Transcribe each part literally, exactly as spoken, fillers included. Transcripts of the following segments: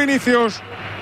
Vinicius?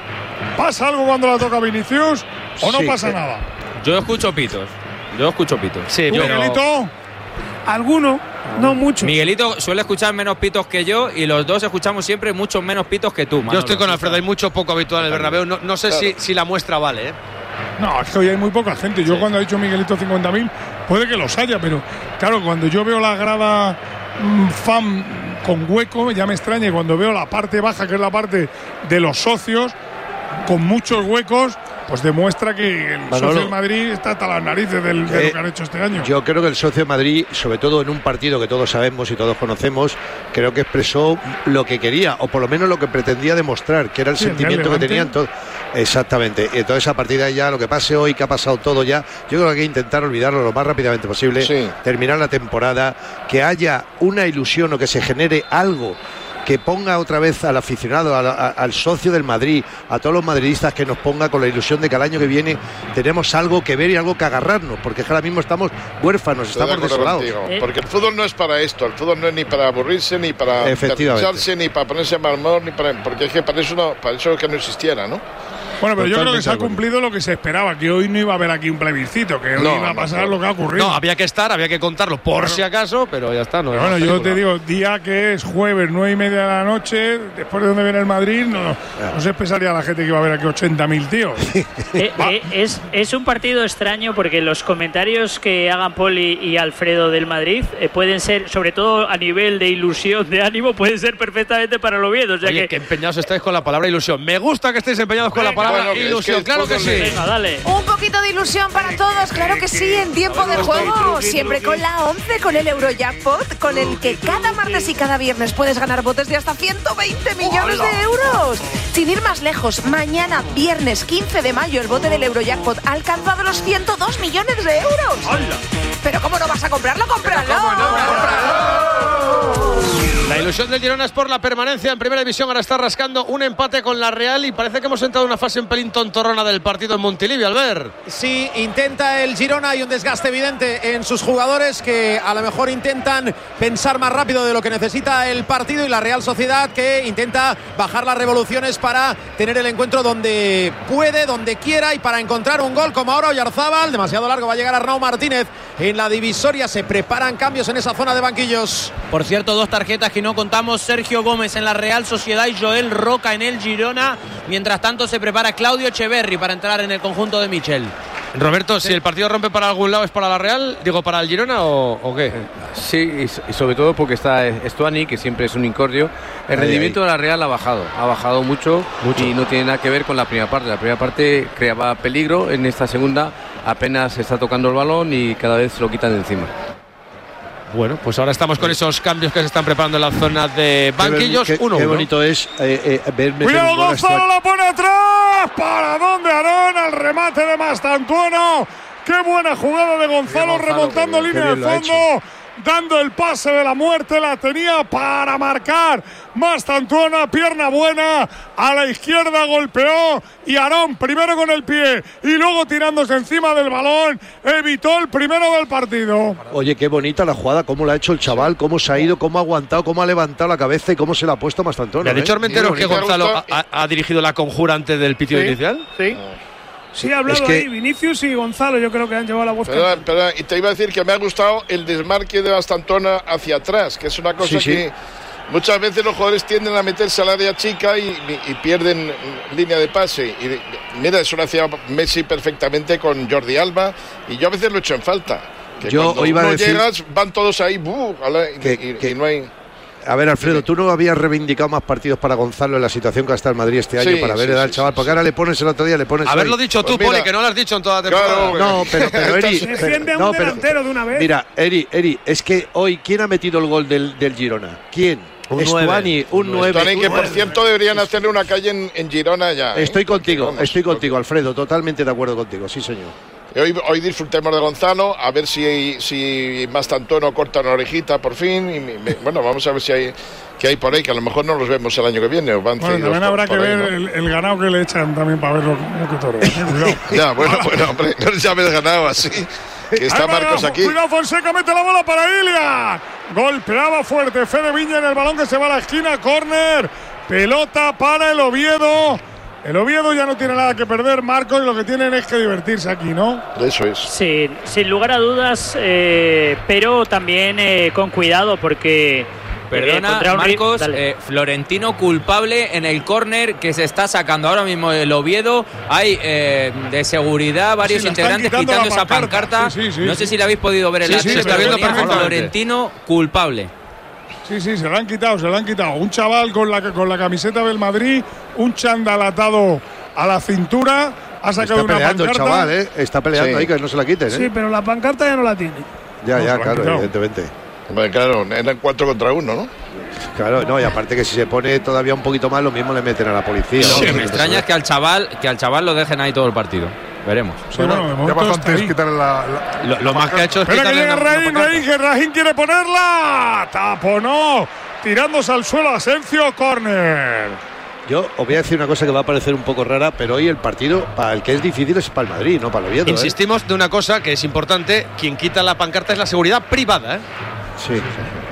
¿Pasa algo cuando la toca Vinicius o no Sí, pasa eh. nada? Yo escucho pitos. Yo escucho pitos. Sí, ¿Tú, pero Miguelito? Alguno, no mucho. Miguelito suele escuchar menos pitos que yo y los dos escuchamos siempre muchos menos pitos que tú, Manolo. yo estoy con Alfredo. Hay mucho poco habitual en el Bernabéu. No, no sé si, si la muestra vale, ¿eh? No, es que hoy hay muy poca gente. Yo cuando ha dicho Miguelito cincuenta mil, puede que los haya, pero claro, cuando yo veo la grada mmm, fan con hueco, ya me extraña. Y cuando veo la parte baja, que es la parte de los socios, con muchos huecos, pues demuestra que el Manolo, socio del Madrid está hasta las narices del, de eh, lo que han hecho este año. Yo creo que el socio de Madrid, sobre todo en un partido que todos sabemos y todos conocemos, creo que expresó lo que quería, o por lo menos lo que pretendía demostrar, que era el Sí, el sentimiento que Levante. tenían todos. Exactamente. Entonces, a partir de ahí ya lo que pase hoy, que ha pasado todo ya, yo creo que hay que intentar olvidarlo lo más rápidamente posible, Sí. terminar la temporada, que haya una ilusión o que se genere algo que ponga otra vez al aficionado, al, a- al socio del Madrid, a todos los madridistas, que nos ponga con la ilusión de que al año que viene tenemos algo que ver y algo que agarrarnos, porque es que ahora mismo estamos huérfanos, Estoy de estamos acuerdo desolados. contigo, porque el fútbol no es para esto, el fútbol no es ni para aburrirse, ni para Efectivamente. engancharse, ni para ponerse mal humor, ni para, porque es que para eso, no, para eso que no existiera, ¿no? Bueno, pero yo creo que Totalmente se ha de acuerdo. cumplido lo que se esperaba, que hoy no iba a haber aquí un plebiscito, que hoy No, iba a no, pasar no. lo que ha ocurrido. No, había que estar, había que contarlo por Claro. si acaso, pero ya está. No, Pero bueno, yo te digo, día que es jueves, nueve y media de la noche, después de donde viene el Madrid, no, no se pensaría la gente que iba a haber aquí ochenta mil tíos. Eh, eh, es, es un partido extraño porque los comentarios que hagan Poli y Alfredo del Madrid eh, pueden ser, sobre todo a nivel de ilusión, de ánimo, pueden ser perfectamente para lo bien. O sea Oye, que, que empeñados estáis con la palabra ilusión. Me gusta que estéis empeñados con la palabra Bueno, que es que ilusión. el Claro que fútbol sí. es- venga, dale. Un poquito de ilusión para todos, claro que sí, en tiempo de juego. Siempre con la once, con el Eurojackpot, con el que cada martes y cada viernes puedes ganar botes de hasta ciento veinte millones de euros. Sin ir más lejos, mañana, viernes quince de mayo, el bote del Eurojackpot ha alcanzado los ciento dos millones de euros. Pero ¿cómo no vas a comprarlo? ¡Cómpralo! La ilusión del Girona es por la permanencia en primera división. Ahora está rascando un empate con la Real y parece que hemos entrado en una fase un pelín tontorrona del partido en Montilivi, Albert. Sí, intenta el Girona, hay un desgaste evidente en sus jugadores que a lo mejor intentan pensar más rápido de lo que necesita el partido, y la Real Sociedad que intenta bajar las revoluciones para tener el encuentro donde puede, donde quiera, y para encontrar un gol como ahora Oyarzábal. Demasiado largo, va a llegar Arnau Martínez en la divisoria. Se preparan cambios en esa zona de banquillos. Por cierto, dos tarjetas que no contamos: Sergio Gómez en la Real Sociedad y Joel Roca en el Girona. Mientras tanto se prepara Claudio Echeverri para entrar en el conjunto de Michel. Roberto, si el partido rompe para algún lado, ¿es para la Real? Digo, ¿para el Girona o, o qué? Sí, y, y sobre todo porque está Estuani, que siempre es un incordio. El Ahí, rendimiento ahí. de la Real ha bajado, ha bajado mucho, Mucho. y no tiene nada que ver con la primera parte. La primera parte creaba peligro, en esta segunda apenas se está tocando el balón y cada vez se lo quitan de encima. Bueno, pues ahora estamos con esos cambios que se están preparando en la zona de banquillos. Qué, uno, qué uno. bonito es eh, eh, ver meter Cuidado, un gol a Gonzalo Estuani. la pone atrás. ¿Para dónde, Aarón? Al remate de Mastantuono. Qué buena jugada de Gonzalo, Bien, Gonzalo, remontando qué bien, línea qué de bien lo ha fondo, dando el pase de la muerte. La tenía para marcar Mastantuono, pierna buena, a la izquierda golpeó, y Aarón primero con el pie y luego tirándose encima del balón evitó el primero del partido. Oye, qué bonita la jugada, cómo la ha hecho el chaval, cómo se ha ido, cómo ha aguantado, cómo ha levantado la cabeza y cómo se la ha puesto Mastantuono. ¿Le ha dicho ¿eh? Armenteros que Sí, me Gonzalo gusta. ha, ha dirigido la conjura antes del pitido Sí. inicial? Sí. Sí, ha hablado Es que- ahí Vinicius y Gonzalo, yo creo que han llevado la voz. Pero, pero, y te iba a decir que me ha gustado el desmarque de Bastantona hacia atrás, que es una cosa Sí, sí. que muchas veces los jugadores tienden a meterse al área chica y, y pierden línea de pase. Y mira, eso lo hacía Messi perfectamente con Jordi Alba, y yo a veces lo echo en falta. Que Yo cuando iba a uno decir- llegas, van todos ahí, ¡buh! a la- y, Que- y- que- y no hay. A ver, Alfredo, tú no habías reivindicado más partidos para Gonzalo en la situación que está el Madrid este año Sí, para ver sí, edad al sí, chaval, sí, porque sí. ahora le pones el otro día, le pones. Haberlo hoy. dicho tú, Pues mira, Poli, que no lo has dicho en toda la temporada. Claro, No, pero, pero Eri, Estás- pero- Defiende a un no, pero- delantero de una vez. Mira, Eri, Eri, es que hoy, ¿quién ha metido el gol del, del Girona? ¿Quién? Un Estuani, un nueve. Estuani, que por cierto deberían hacerle una calle en, en Girona ya. ¿eh? Estoy contigo, Vamos, estoy contigo, Alfredo, totalmente de acuerdo contigo, sí, señor. Hoy, hoy disfrutemos de Gonzalo, a ver si, si Mastantuono corta una orejita por fin. Y me- bueno, vamos a ver si hay que hay por ahí, que a lo mejor no los vemos el año que viene. O van Bueno, cedidos también por- habrá que por ahí, ver ¿no? el, el ganado que le echan también para verlo como que toro. ¿eh? Cuidado. Ya, bueno, bueno, hombre, no les llames ganado así. Que está Ahí va, Marcos aquí. Cuidado, Fonseca, mete la bola para Ilia. Golpeaba fuerte Fede Viña en el balón que se va a la esquina. Córner Pelota para el Oviedo. El Oviedo ya no tiene nada que perder, Marcos, y lo que tienen es que divertirse aquí, ¿no? Eso es. Sí, sin lugar a dudas, eh, pero también eh, con cuidado porque... Perdona, eh, Marcos, eh, Florentino culpable en el córner que se está sacando ahora mismo el Oviedo. Hay eh, de seguridad varios sí, integrantes quitando, quitando esa pancarta. Sí, sí, sí, no sí. sé si la habéis podido ver en sí, la sí, tele, está viendo Florentino culpable. Sí, sí, se lo han quitado, se lo han quitado. Un chaval con la, con la camiseta del Madrid, un chándal atado a la cintura, ha sacado está una peleando pancarta. el chaval, ¿eh? Está peleando sí. ahí, que no se la quiten, ¿eh? Sí, pero la pancarta ya no la tiene. Ya, no, ya, claro, evidentemente. Bueno, claro, eran cuatro contra uno, ¿no? Claro, no, y aparte que si se pone todavía un poquito más, lo mismo le meten a la policía. Lo ¿no? que me extraña es que al chaval, que al chaval lo dejen ahí todo el partido. Veremos. Sí, bueno, bueno, ya bastante es quitarle la, la, Lo, lo más que ha hecho es Espera que llega Raín, la Raín, que Raín quiere ponerla. Taponó, tirándose al suelo Asencio, córner. Yo os voy a decir una cosa que va a parecer un poco rara, pero hoy el partido, para el que es difícil, es para el Madrid, no para el Oviedo. Insistimos ¿eh? de una cosa que es importante: quien quita la pancarta es la seguridad privada, ¿eh? Sí.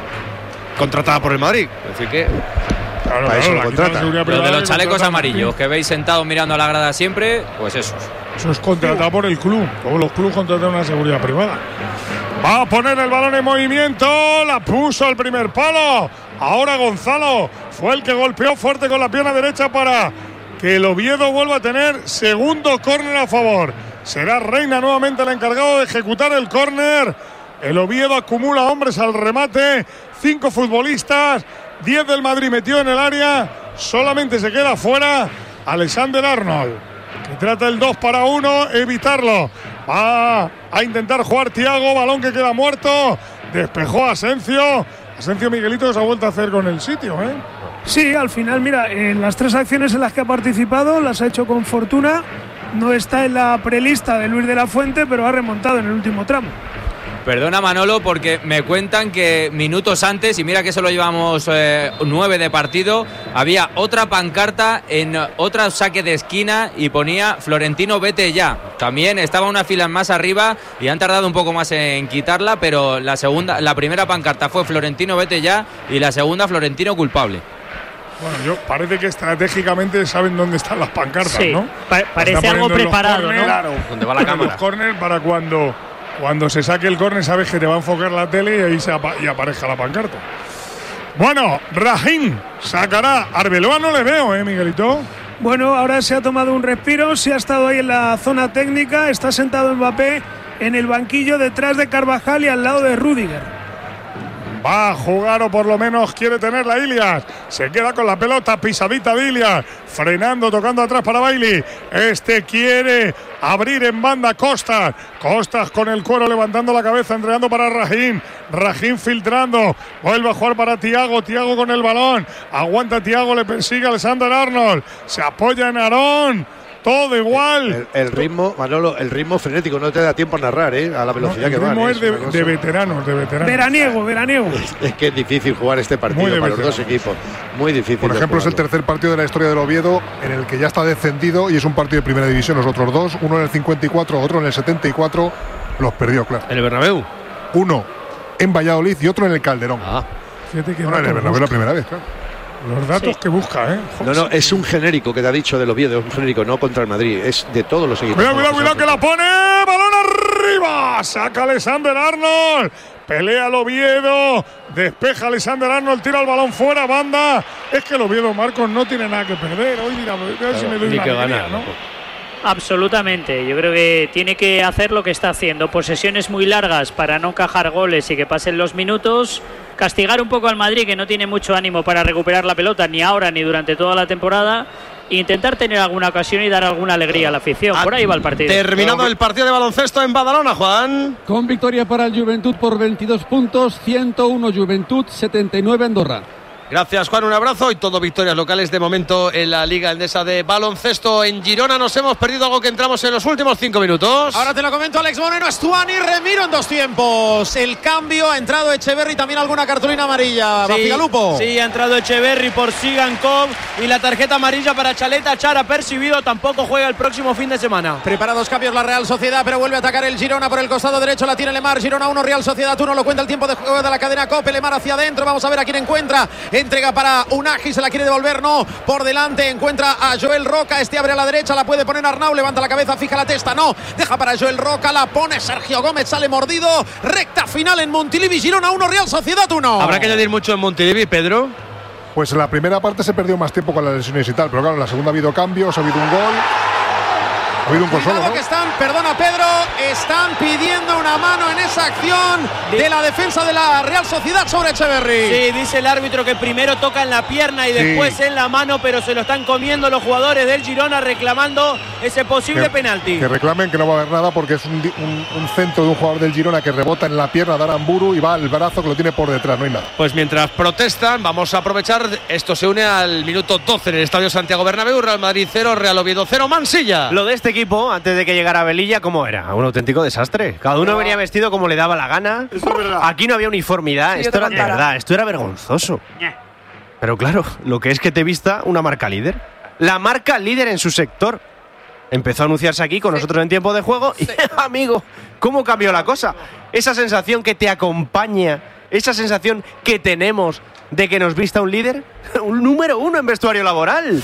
Contratada por el Madrid. Así que. Claro, para claro, eso lo la contrata. Lo de los chalecos amarillos que veis sentados mirando a la grada siempre, pues eso. Eso es contratado por el club. Todos los clubes contratan una seguridad privada. Va a poner el balón en movimiento. La puso al primer palo. Ahora Gonzalo fue el que golpeó fuerte con la pierna derecha para que el Oviedo vuelva a tener segundo córner a favor. Será Reina nuevamente el encargado de ejecutar el córner. El Oviedo acumula hombres al remate. Cinco futbolistas. Diez del Madrid metió en el área. Solamente se queda fuera Alexander Arnold, que trata el dos para uno, evitarlo. Va a intentar jugar Thiago. Balón que queda muerto. Despejó a Asencio. Asencio Miguelito se ha vuelto a hacer con el sitio, ¿eh? Sí, al final, mira, en las tres acciones en las que ha participado las ha hecho con fortuna. No está en la prelista de Luis de la Fuente, pero ha remontado en el último tramo. Perdona, Manolo, porque me cuentan que minutos antes, y mira que solo llevamos eh, nueve de partido, había otra pancarta en otro saque de esquina y ponía Florentino, vete ya. También estaba una fila más arriba y han tardado un poco más en quitarla, pero la segunda, la primera pancarta fue Florentino, vete ya, y la segunda Florentino culpable. Bueno, yo parece que estratégicamente saben dónde están las pancartas, sí, ¿no? Pa parece algo preparado, corner, ¿no? Claro, donde va la cámara. Los corners para cuando, cuando se saque el córner sabes que te va a enfocar la tele y ahí se apa y aparezca la pancarta. Bueno, Rajín sacará. Arbeloa no le veo, ¿eh, Miguelito? Bueno, ahora se ha tomado un respiro, se ha estado ahí en la zona técnica, está sentado Mbappé en el banquillo detrás de Carvajal y al lado de Rüdiger. Va a jugar, o por lo menos quiere tenerla Ilias. Se queda con la pelota, pisadita de Ilias. Frenando, tocando atrás para Bailey. Este quiere abrir en banda Costas. Costas con el cuero levantando la cabeza, entregando para Rajín. Rajín filtrando. Vuelve a jugar para Thiago. Thiago con el balón. Aguanta Thiago, le persigue Alexander Arnold. Se apoya en Aarón. Todo igual. El, el ritmo, Manolo, el ritmo frenético, no te da tiempo a narrar, ¿eh? A la velocidad no, que va. El ritmo es de, de veteranos, de veteranos. Veraniego, veraniego. Es que es difícil jugar este partido para los dos equipos. Muy difícil. Por ejemplo, es el tercer partido de la historia del Oviedo en el que ya está descendido y es un partido de primera división. Los otros dos, uno en el cincuenta y cuatro, otro en el setenta y cuatro, los perdió, claro. ¿En el Bernabéu? Uno en Valladolid y otro en el Calderón. Ah. Fíjate que no, en el Bernabéu la primera vez, claro. Los datos sí. que busca, ¿eh? No, no, es un genérico que te ha dicho del Oviedo, es un genérico, no contra el Madrid, es de todos los equipos. Cuidado, cuidado, cuidado, que la pone. Balón arriba. Saca Alexander Arnold. Pelea el Oviedo. Despeja Alexander Arnold, tira el balón fuera, banda. Es que el Oviedo, Marcos, no tiene nada que perder. Hoy mira, a ver claro, si me doy ni una que alegría, ganar, ¿no? ¿no? Absolutamente, yo creo que tiene que hacer lo que está haciendo, posesiones muy largas para no encajar goles y que pasen los minutos, castigar un poco al Madrid, que no tiene mucho ánimo para recuperar la pelota ni ahora ni durante toda la temporada, e intentar tener alguna ocasión y dar alguna alegría a la afición. Por ahí va el partido. Terminado el partido de baloncesto en Badalona, Juan. Con victoria para el Juventud por veintidós puntos, ciento uno Juventud, setenta y nueve Andorra. Gracias, Juan, un abrazo y todo victorias locales de momento en la Liga Endesa de baloncesto en Girona. Nos hemos perdido algo que entramos en los últimos cinco minutos. Ahora te lo comento, Alex Moreno, Estuani, Remiro en dos tiempos. El cambio, ha entrado Echeverri, también alguna cartulina amarilla. Sí, Bacigalupo. sí, ha entrado Echeverri por Sigankov y la tarjeta amarilla para Chaleta Chara percibido, tampoco juega el próximo fin de semana. Preparados cambios la Real Sociedad, pero vuelve a atacar el Girona por el costado derecho, la tiene Lemar, Girona uno, Real Sociedad uno, lo cuenta el tiempo de juego de la cadena COPE, Lemar hacia adentro, vamos a ver a quién encuentra. entrega para Unagi, se la quiere devolver, no, por delante, encuentra a Joel Roca, este abre a la derecha, la puede poner Arnau, levanta la cabeza, fija la testa, no, deja para Joel Roca, la pone Sergio Gómez, sale mordido, recta final en Montilivi, Girona uno, Real Sociedad uno. Habrá que añadir mucho en Montilivi, Pedro. Pues en la primera parte se perdió más tiempo con las lesiones y tal, pero claro, en la segunda ha habido cambios, ha habido un gol. Ha habido un consolo, Cuidado ¿no? que están, perdona Pedro, están pidiendo una mano en esa acción de la defensa de la Real Sociedad sobre Echeverri. Sí, dice el árbitro que primero toca en la pierna y Sí. después en la mano, pero se lo están comiendo los jugadores del Girona reclamando ese posible Que- penalti. Que reclamen que no va a haber nada porque es un, di- un- un centro de un jugador del Girona que rebota en la pierna de Aramburu y va al brazo que lo tiene por detrás, no hay nada. Pues mientras protestan, vamos a aprovechar. Esto se une al minuto doce en el Estadio Santiago Bernabéu. Real Madrid cero, Real Oviedo cero, Mansilla. Lo de este equipo, antes de que llegara Velilla, ¿cómo era? Un auténtico desastre. Cada uno venía vestido como le daba la gana. Eso es verdad. Aquí no había uniformidad. Sí, esto yo era te de contara. verdad, esto era vergonzoso. Pero claro, lo que es que te vista una marca líder. La marca líder en su sector. Empezó a anunciarse aquí con nosotros en tiempo de juego. Y, amigo, ¿cómo cambió la cosa? Esa sensación que te acompaña, esa sensación que tenemos de que nos vista un líder, un número uno en vestuario laboral.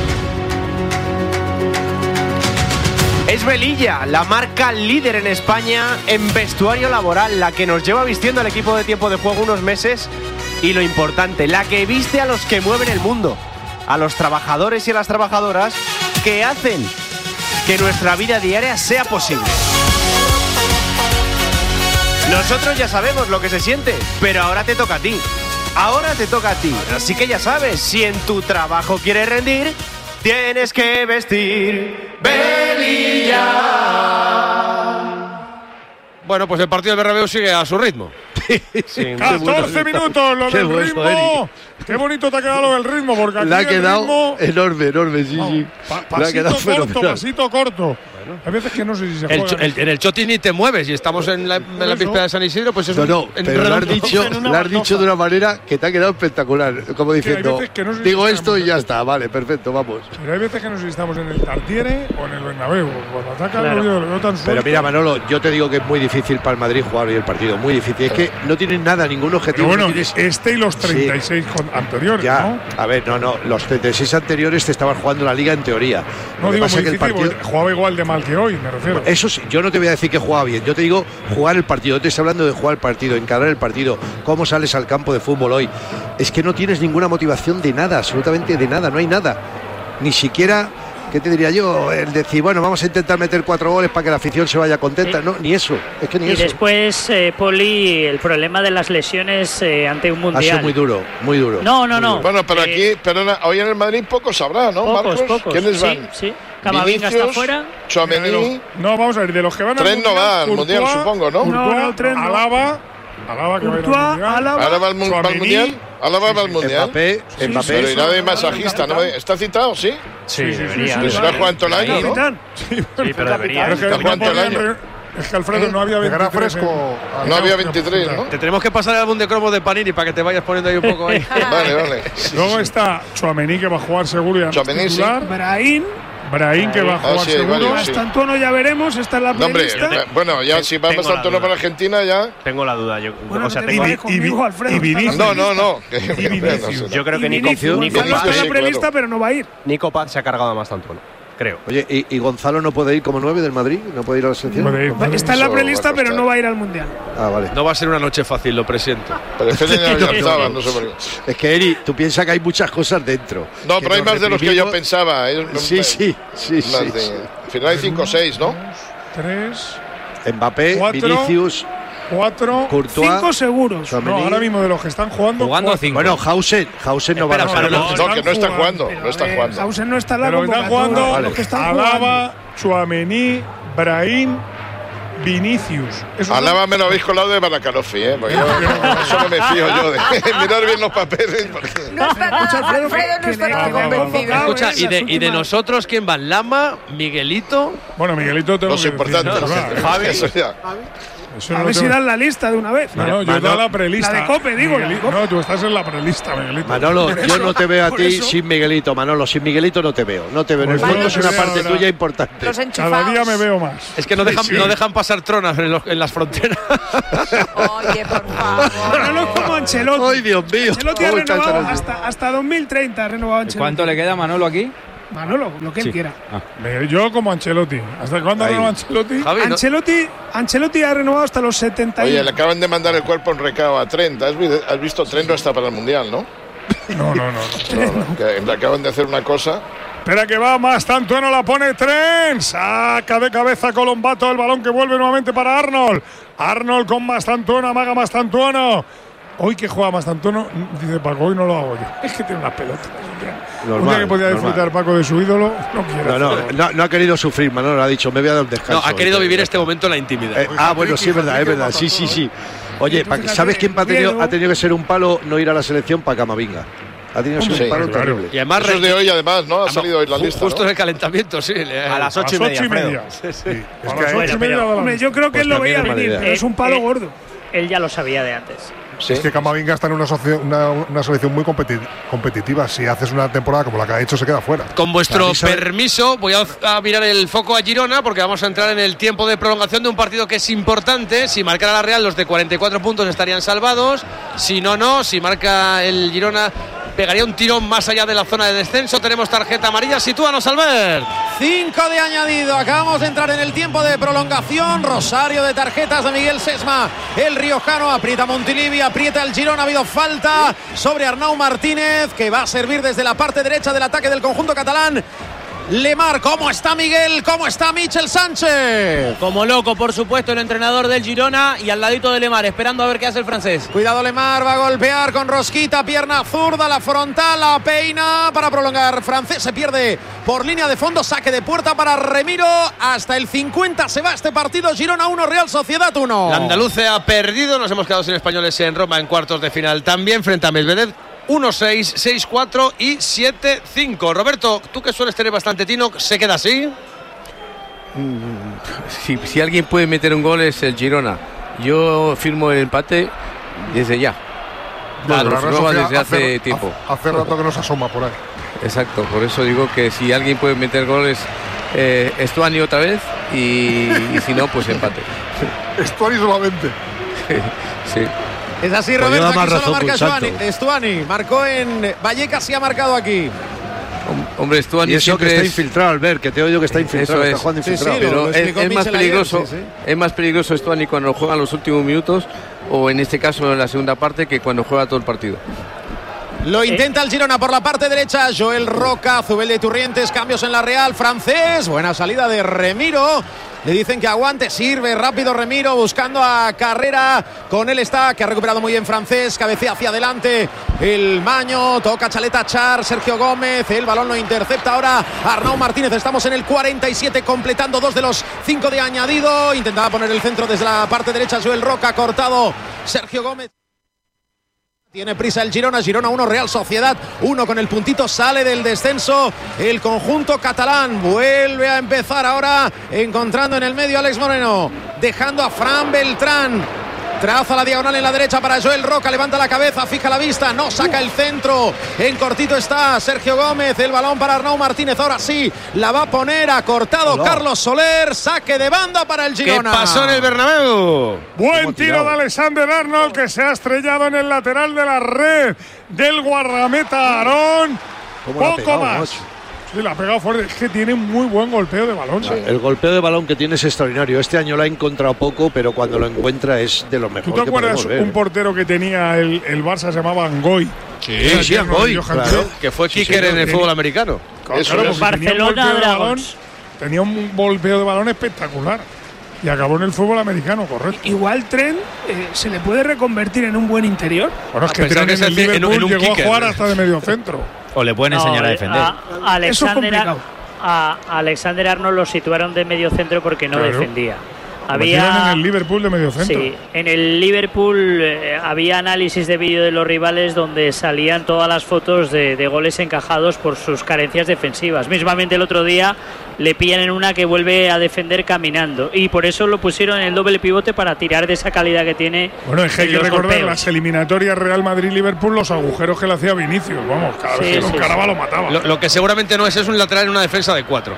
Es Velilla, la marca líder en España en vestuario laboral, la que nos lleva vistiendo al equipo de tiempo de juego unos meses y lo importante, la que viste a los que mueven el mundo, a los trabajadores y a las trabajadoras que hacen que nuestra vida diaria sea posible. Nosotros ya sabemos lo que se siente, pero ahora te toca a ti. Ahora te toca a ti. Así que ya sabes, si en tu trabajo quieres rendir, tienes que vestir Velilla. Bueno, pues el partido del Bernabéu sigue a su ritmo. Sí, catorce minutos, lo Qué del bueno, ritmo. Eri. Qué bonito te ha quedado lo del ritmo, porque aquí Le ha el quedado ritmo, enorme, enorme, sí, sí. pa- Le ha quedado pasito corto, fenomenal. pasito corto. Hay veces que no sé si se El, juega. cho- el- en el Chotis ni te mueves y estamos en la, en la Eso. víspera de San Isidro, pues es No, un- no, en pero lo has redondo. dicho, en una lo has baldosa. dicho de una manera que te ha quedado espectacular. Como diciendo, veces que no sé si digo estamos esto y ya en- está, vale, perfecto, vamos. Pero hay veces que no sé si estamos en el Tartiere o en el Bernabéu. Cuando ataca Claro. el Oviedo, lo veo tan Pero suelto. mira, Manolo, yo te digo que es muy difícil para el Madrid jugar hoy el partido, muy difícil. Es que no tienen nada, ningún objetivo. Pero bueno, no tienes- este y los treinta y seis con- anteriores, Ya, ¿no? a ver, no, no, los treinta y seis anteriores te estaban jugando la liga en teoría. No Lo que digo pasa muy es que el difícil, partido. porque jugaba igual de mal que hoy, me refiero. Eso sí, yo no te voy a decir que jugaba bien, yo te digo jugar el partido, yo te estoy hablando de jugar el partido, encarar el partido, cómo sales al campo de fútbol hoy. Es que no tienes ninguna motivación de nada, absolutamente de nada, no hay nada. Ni siquiera, ¿qué te diría yo? El decir, bueno, vamos a intentar meter cuatro goles para que la afición se vaya contenta. Sí. No, ni eso, es que ni Y eso. después, eh, Poli, el problema de las lesiones eh, ante un Ha mundial. sido muy duro, muy duro. No, no, no. Bueno, pero Eh, aquí, perdona, hoy en el Madrid pocos habrá, ¿no, Pocos, Marcos? pocos. ¿Quiénes Sí, van? sí. Camavinga está Vinicius, fuera. Tchouaméni. No, vamos a ver, de los que van al Tres no mundial, va al mundial, Courtois, supongo, ¿no? Courtois, No, no, tres no. Alaba, Alaba que va a ir al Courtois, mundial. Alaba. Ahora va al, mu- va al Tchouaméni. mundial. Alaba va al mundial. Mbappé, Mbappé. Pero irá de masajista, ¿no? ¿Está citado? Sí. Sí, sí, sí, debería. sí, Pues sí, será sí. jugar todo el año, ¿no? Capitán. Sí, pero debería. Pero es que Está no jugando el podían año. re- es que Alfredo no había Llegará veintitrés fresco. en- al No había campo. veintitrés, ¿no? Te tenemos que pasar el álbum de cromos de Panini para que te vayas poniendo ahí un poco ahí. Vale, vale. Luego está Tchouaméni, que va a jugar seguro y además Tchouaméni, sí. titular. Brahim. Brahim, que va a Ah, jugar sí, seguro. vale, sí. Bastantuono ya veremos, está en la No, hombre, prelista. eh, bueno, ya si va Tengo bastante la tono duda. para Argentina, ya. Tengo la duda. Yo, Bueno, o sea, no te tengo, digas conmigo, Alfredo, y Vinicius. No, no, no. Y Vinicius. yo creo que Y Nico, Vinicius, Nico, Gonzalo Paz, está en sí, la prelista, claro. pero no va a ir. Nico Paz se ha cargado a Mastantuono, creo. Oye, ¿y, y Gonzalo no puede ir como nueve del Madrid? ¿No puede ir a la selección? Puede ir, puede ir. Está en la Eso prelista, va a pero costar. no va a ir al mundial. Ah, vale. No va a ser una noche fácil, lo presiento. Pero Fede ya estaba, no sé por qué. Es que, Eri, tú piensas que hay muchas cosas dentro. No, Que pero hay nos más de los que yo reprimimos. pensaba. ¿eh? Sí, sí, sí, Más sí. de- Al final hay cinco o seis, ¿no? Tres, Mbappé, Cuatro. Vinicius, cuatro, Courtois. Cinco seguros. Tchouaméni. no, ahora mismo de los que están jugando. Jugando cuatro. cinco. Bueno, Hausen, Hausen no va a la Espera, pero selección. No, que no está Están jugando. jugando, No está Eh, jugando. Hausen no está en la Pero están convocatoria. jugando Vale. Los que están jugando. Alaba, Tchouaméni, Brahim, Vinicius. Esos Alaba me lo habéis colado de Baracalofi, ¿eh? Porque yo- eso no me fío yo de mirar bien los papeles. Porque... No está Escucha, nada, Alfredo, Alfredo que- no está que nada le- convencido. Escucha, ¿eh? y de, Las y de últimas- nosotros, ¿quién van? Lama, Miguelito. Bueno, Miguelito tengo Los que importantes. decir, ¿verdad? Eso ya. Eso a no ver lo si tengo. dan la lista de una vez. No, no, yo he dado la prelista. La de Cope, digo. La de Miguelito, Cope. no, tú estás en la prelista, Miguelito. Manolo, Por yo eso- no te veo a por ti eso- sin Miguelito, Manolo. Sin Miguelito no te veo. No te veo. En el Pues fondo yo es una te parte veo ahora. tuya importante. Los Cada enchufados. día me veo más. Es que no dejan, Sí. no dejan pasar tronas en, los- en las fronteras. Oye, por favor. Manolo es como Ancelotti. Ay, Dios mío. Ancelotti ha ¿Cómo está renovado Ancelotti? hasta, hasta dos mil treinta. Ha renovado Ancelotti. ¿Cuánto le queda a Manolo aquí? Manolo, lo que él Sí. quiera. Me- Yo como Ancelotti. ¿Hasta cuándo Ahí. renova Ancelotti? Javi, ¿no? Ancelotti, Ancelotti ha renovado hasta los setenta y uno. Oye, le acaban de mandar el cuerpo en recao a Trent. ¿Has, vi- has visto? Trent no está para el Mundial, ¿no? No, no, no. no. No, no, que le acaban de hacer una cosa. Espera que va, más Tantueno la pone Trent. Saca de cabeza Colombato el balón que vuelve nuevamente para Arnold. Arnold con más Tantueno, amaga más Tantueno. Hoy que juega más Tantueno, dice Paco, hoy no lo hago yo. Es que tiene unas pelotas. Un día- un día que podía normal. disfrutar Paco de su ídolo, no quiere. No, no, hacerlo. no, no ha querido sufrir, Manolo. Ha dicho, me voy a dar un descanso. No, ha querido vivir este momento en la intimidad. Eh, ah, bueno, sí, es verdad, es verdad. Sí, sí, sí. Oye, pa- ¿sabes quién ha tenido, ha tenido que ser un palo no ir a la selección? Para Camavinga. Ha tenido que ser Sí, un palo claro. terrible. Y además, Eso es de hoy, además, ¿no? Ha Ah, salido hoy la ju- lista. Justo ¿no? en el calentamiento, sí. le- A las A ocho las y ocho media. y media. Fredo. Sí, a Es las que- ocho y Bueno, media pero- de la Hombre, noche. yo creo que Pues él lo también veía es mala venir, idea. pero es un palo Eh, gordo. Él ya lo sabía de antes. Sí. Es que Camavinga está en una, socie- una, una selección muy competi- competitiva. Si haces una temporada como la que ha hecho, se queda fuera. Con vuestro Avisa- permiso, voy a, a mirar el foco a Girona porque vamos a entrar en el tiempo de prolongación de un partido que es importante. Si marcara la Real, los de cuarenta y cuatro puntos estarían salvados. Si no, no. Si marca el Girona, pegaría un tirón más allá de la zona de descenso. Tenemos tarjeta amarilla. Sitúanos, Albert. Cinco de añadido. Acabamos de entrar en el tiempo de prolongación. Rosario de tarjetas de Miguel Sesma. El riojano aprieta Montilivi, aprieta el Girona. Ha habido falta sobre Arnau Martínez, que va a servir desde la parte derecha del ataque del conjunto catalán. Lemar, ¿cómo está Miguel? ¿Cómo está Michel Sánchez? Como loco, por supuesto, el entrenador del Girona y al ladito de Lemar, esperando a ver qué hace el francés. Cuidado Lemar, va a golpear con rosquita, pierna zurda, la frontal, la peina para prolongar. Francés se pierde por línea de fondo, saque de puerta para Remiro. Hasta el cincuenta se va este partido. Girona uno, Real Sociedad uno. La andaluce ha perdido. Nos hemos quedado sin españoles en Roma en cuartos de final. También frente a Medvedev. uno seis, seis cuatro y siete cinco. Roberto, tú que sueles tener bastante tino, ¿se queda así? Si, si alguien puede meter un gol es el Girona. Yo firmo el empate desde ya. Bueno, lo la Real firmaba Sociedad desde hace tiempo. Hace, hace rato que nos asoma por ahí. Exacto, por eso digo que si alguien puede meter goles, eh, Estuani otra vez y, y si no, pues empate. Estuani solamente. Sí. Es así, Pues Roberto, lleva aquí más solo razón marca que un Estuani. santo. Estuani marcó en Vallecas y ha marcado aquí. Hombre, Estuani Y eso que siempre está es- infiltrado, Albert, que te oigo que está infiltrado, Eso está es. jugando Sí, infiltrado. sí, lo- Pero es, explicó es más Michel ayer, peligroso, sí, sí. es más peligroso Estuani cuando juega los últimos minutos o en este caso en la segunda parte que cuando juega todo el partido. Lo intenta el Girona por la parte derecha. Joel Roca, Zubel de Turrientes, cambios en la Real. Francés, buena salida de Remiro. Le dicen que aguante, sirve rápido Remiro buscando a Carrera. Con él está, que ha recuperado muy bien Francés. Cabecea hacia adelante el Maño. Toca Chaleta Char, Sergio Gómez. El balón lo intercepta ahora Arnau Martínez. Estamos en el cuarenta y siete, completando dos de los cinco de añadido. Intentaba poner el centro desde la parte derecha. Joel Roca, cortado Sergio Gómez. Tiene prisa el Girona, Girona uno, Real Sociedad uno con el puntito, sale del descenso el conjunto catalán, vuelve a empezar ahora encontrando en el medio a Alex Moreno, dejando a Fran Beltrán, traza la diagonal en la derecha para Joel Roca, levanta la cabeza, fija la vista, no saca el centro, en cortito está Sergio Gómez, el balón para Arnau Martínez, ahora sí, la va a poner, ha cortado Hola. Carlos Soler, saque de banda para el ¿Qué Girona. pasó en el Bernabéu? Buen tiro tirado. de Alexander Arnold que se ha estrellado en el lateral de la red del guardameta Aarón. ¿Cómo la ha Poco pegado, más. macho? Sí, la ha pegado fuerte. Es que tiene muy buen golpeo de balón. El golpeo de balón que tiene es extraordinario. Este año lo ha encontrado poco, pero cuando lo encuentra es de lo ¿Tú mejor te que acuerdas podemos ver. un portero que tenía el, el Barça, se llamaba Angoy? Sí, sí, Angoy, claro. Que fue Sí, kicker sí, en el tenía- fútbol americano. Claro, Eso claro, es. porque tenía un Barcelona golpeo de balón- Dragons. Tenía un golpeo de balón espectacular. Y acabó en el fútbol americano, correcto. Igual Trent eh, se le puede reconvertir en un buen interior. Bueno, es Ah, que pensaba Trent que en se el decía en un- Liverpool en un llegó kicker. a jugar hasta de medio centro. O le pueden No, enseñar a eh, defender. a- Alexander, complicado. a Alexander Arnold lo situaron de medio centro porque no Claro. defendía. Había, en el Liverpool de mediocentro. Sí, en el Liverpool eh, había análisis de vídeo de los rivales donde salían todas las fotos de, de goles encajados por sus carencias defensivas. Mismamente el otro día le pillan en una que vuelve a defender caminando y por eso lo pusieron en el doble pivote para tirar de esa calidad que tiene. Bueno, es que hay que recordar golpeos. Las eliminatorias Real Madrid-Liverpool, los agujeros que le hacía Vinicius. Vamos, cada sí, vez que sí, lo encaraba sí. lo mataba. Lo, lo que seguramente no es es un lateral en una defensa de cuatro.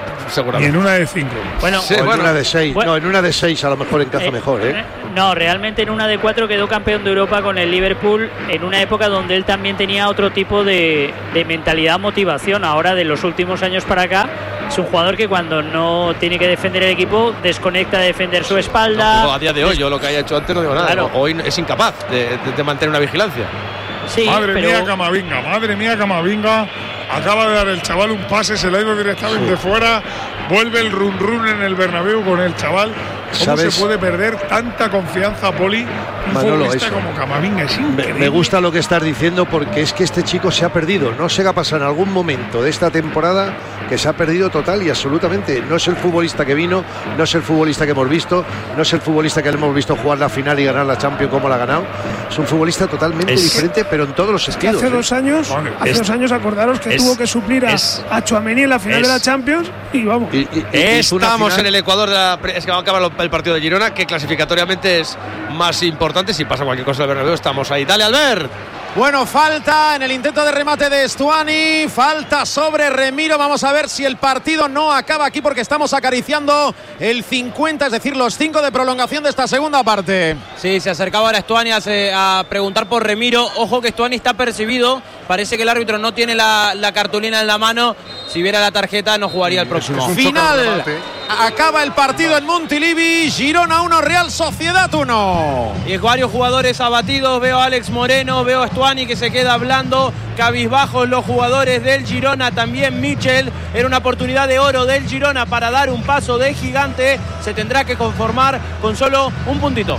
Y en una de cinco. Bueno, sí, o en bueno, una de seis. Bueno, no, en una de seis a lo mejor encaja eh, mejor, ¿eh? No, realmente en una de cuatro quedó campeón de Europa con el Liverpool en una época donde él también tenía otro tipo de, de mentalidad, motivación. Ahora, de los últimos años para acá, es un jugador que cuando no tiene que defender el equipo, desconecta de defender su espalda. No, a día de hoy, yo lo que haya hecho antes no digo nada. Claro. Hoy es incapaz de, de, de mantener una vigilancia. Sí, madre pero... mía, Camavinga, madre mía, Camavinga. Acaba de dar el chaval un pase, se le ha ido directamente sí. fuera. Vuelve el run run en el Bernabéu con el chaval. ¿Cómo ¿Sabes? se puede perder tanta confianza, Poli? Un Manolo, futbolista eso. como Camavinga es increíble. Me, me gusta lo que estás diciendo porque es que este chico se ha perdido. No sé qué ha pasado en algún momento de esta temporada que se ha perdido total y absolutamente. No es el futbolista que vino, no es el futbolista que hemos visto, no es el futbolista que le hemos visto jugar la final y ganar la Champions como la ha ganado. Es un futbolista totalmente es, diferente, pero en todos los estilos. Hace ¿eh? dos años, vale. hace es, dos años acordaros que es, tuvo que suplir a, a Tchouaméni en la final es, de la Champions y vamos. Y, y, y Estamos en el Ecuador de la, es que va a acabar el partido de Girona, que clasificatoriamente es más importante. Si pasa cualquier cosa en el Bernabéu, estamos ahí. Dale, Albert. Bueno, falta en el intento de remate de Stuani, falta sobre Remiro. Vamos a ver si el partido no acaba aquí porque estamos acariciando el cincuenta, es decir, los cinco de prolongación de esta segunda parte. Sí, se acercaba ahora Stuani a, a preguntar por Remiro. Ojo que Stuani está percibido, parece que el árbitro no tiene la, la cartulina en la mano. Si viera la tarjeta no jugaría el próximo. Final, acaba el partido en Montilivi, Girona uno, Real Sociedad uno. Y varios jugadores abatidos, veo a Alex Moreno, veo a Stuani que se queda hablando, cabizbajos los jugadores del Girona, también Michel. Era una oportunidad de oro del Girona para dar un paso de gigante, se tendrá que conformar con solo un puntito.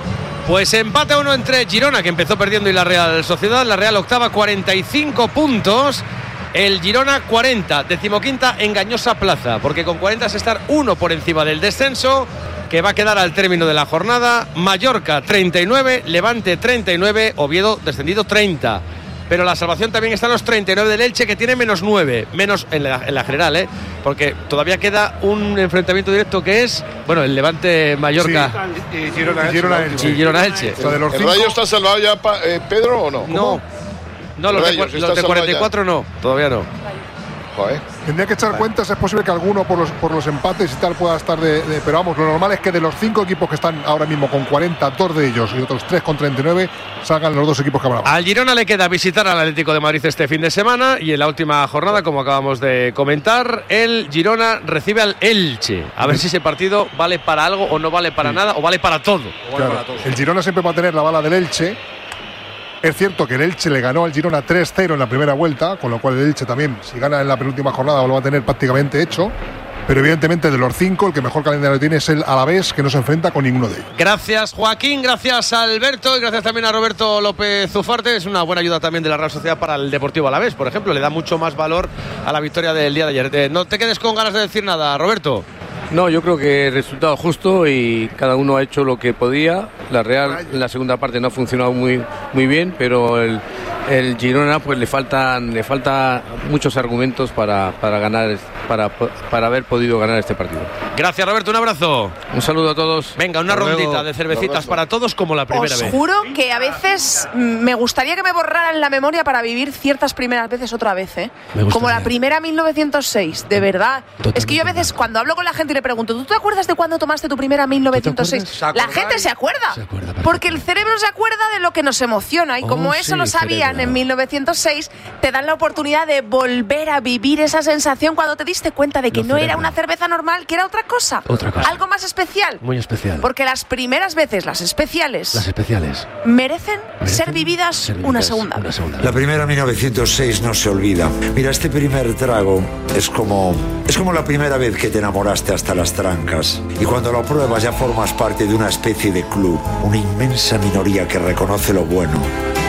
Pues empate a uno entre Girona, que empezó perdiendo, y la Real Sociedad. La Real octava, cuarenta y cinco puntos. El Girona cuarenta, decimoquinta engañosa plaza, porque con cuarenta es estar uno por encima del descenso, que va a quedar al término de la jornada. Mallorca treinta y nueve, Levante treinta y nueve, Oviedo descendido treinta. Pero la salvación también está en los treinta y nueve del Elche, que tiene menos nueve, menos en la, en la general, ¿eh? Porque todavía queda un enfrentamiento directo que es, bueno, el Levante-Mallorca. Sí, y Girona-Elche. Y Girona-Elche. ¿El Rayo está salvado ya, eh, Pedro, o no? No. No, los, Rayos, de, los de cuarenta y cuatro no, todavía no. Joder. Tendría que echar Joder. cuentas, es posible que alguno por los, por los empates y tal pueda estar de, de... Pero vamos, lo normal es que de los cinco equipos que están ahora mismo con cuarenta, dos de ellos y otros tres con treinta y nueve, salgan los dos equipos que hablamos. Al Girona le queda visitar al Atlético de Madrid este fin de semana y en la última jornada, como acabamos de comentar, el Girona recibe al Elche. A ver si ese partido vale para algo o no vale para sí. nada o vale para todo. O vale claro. para todo. El Girona siempre va a tener la bala del Elche. Es cierto que el Elche le ganó al Girona tres cero en la primera vuelta, con lo cual el Elche también, si gana en la penúltima jornada, lo va a tener prácticamente hecho. Pero evidentemente de los cinco, el que mejor calendario tiene es el Alavés, que no se enfrenta con ninguno de ellos. Gracias, Joaquín, gracias Alberto y gracias también a Roberto López Ufarte. Es una buena ayuda también de la Real Sociedad para el Deportivo Alavés, por ejemplo. Le da mucho más valor a la victoria del día de ayer. No te quedes con ganas de decir nada, Roberto. No, yo creo que el resultado justo y cada uno ha hecho lo que podía. La Real en la segunda parte no ha funcionado muy, muy bien, pero el, el Girona pues le faltan le falta muchos argumentos para, para ganar para, para haber podido ganar este partido. Gracias, Roberto, un abrazo. Un saludo a todos. Venga, una Hasta rondita luego. de cervecitas para todos como la primera Os vez. Os juro que a veces me gustaría que me borraran la memoria para vivir ciertas primeras veces otra vez, ¿eh? Como la primera mil novecientos seis, de verdad. Totalmente. Es que yo a veces cuando hablo con la gente y le pregunto, ¿tú te acuerdas de cuándo tomaste tu primera mil novecientos seis? La gente se acuerda, se acuerda porque el cerebro se acuerda de lo que nos emociona y oh, como eso sí, lo sabían cerebro. en mil novecientos seis, te dan la oportunidad de volver a vivir esa sensación cuando te diste cuenta de que Los no cerebro. era una cerveza normal, que era otra cosa, otra cosa, algo más especial. Muy especial. Porque las primeras veces, las especiales, las especiales merecen, merecen ser, vividas ser vividas una segunda, una segunda. La primera mil novecientos seis no se olvida. Mira, este primer trago es como es como la primera vez que te enamoraste hasta las trancas. Y cuando lo pruebas ya formas parte de una especie de club, una inmensa minoría que reconoce lo bueno.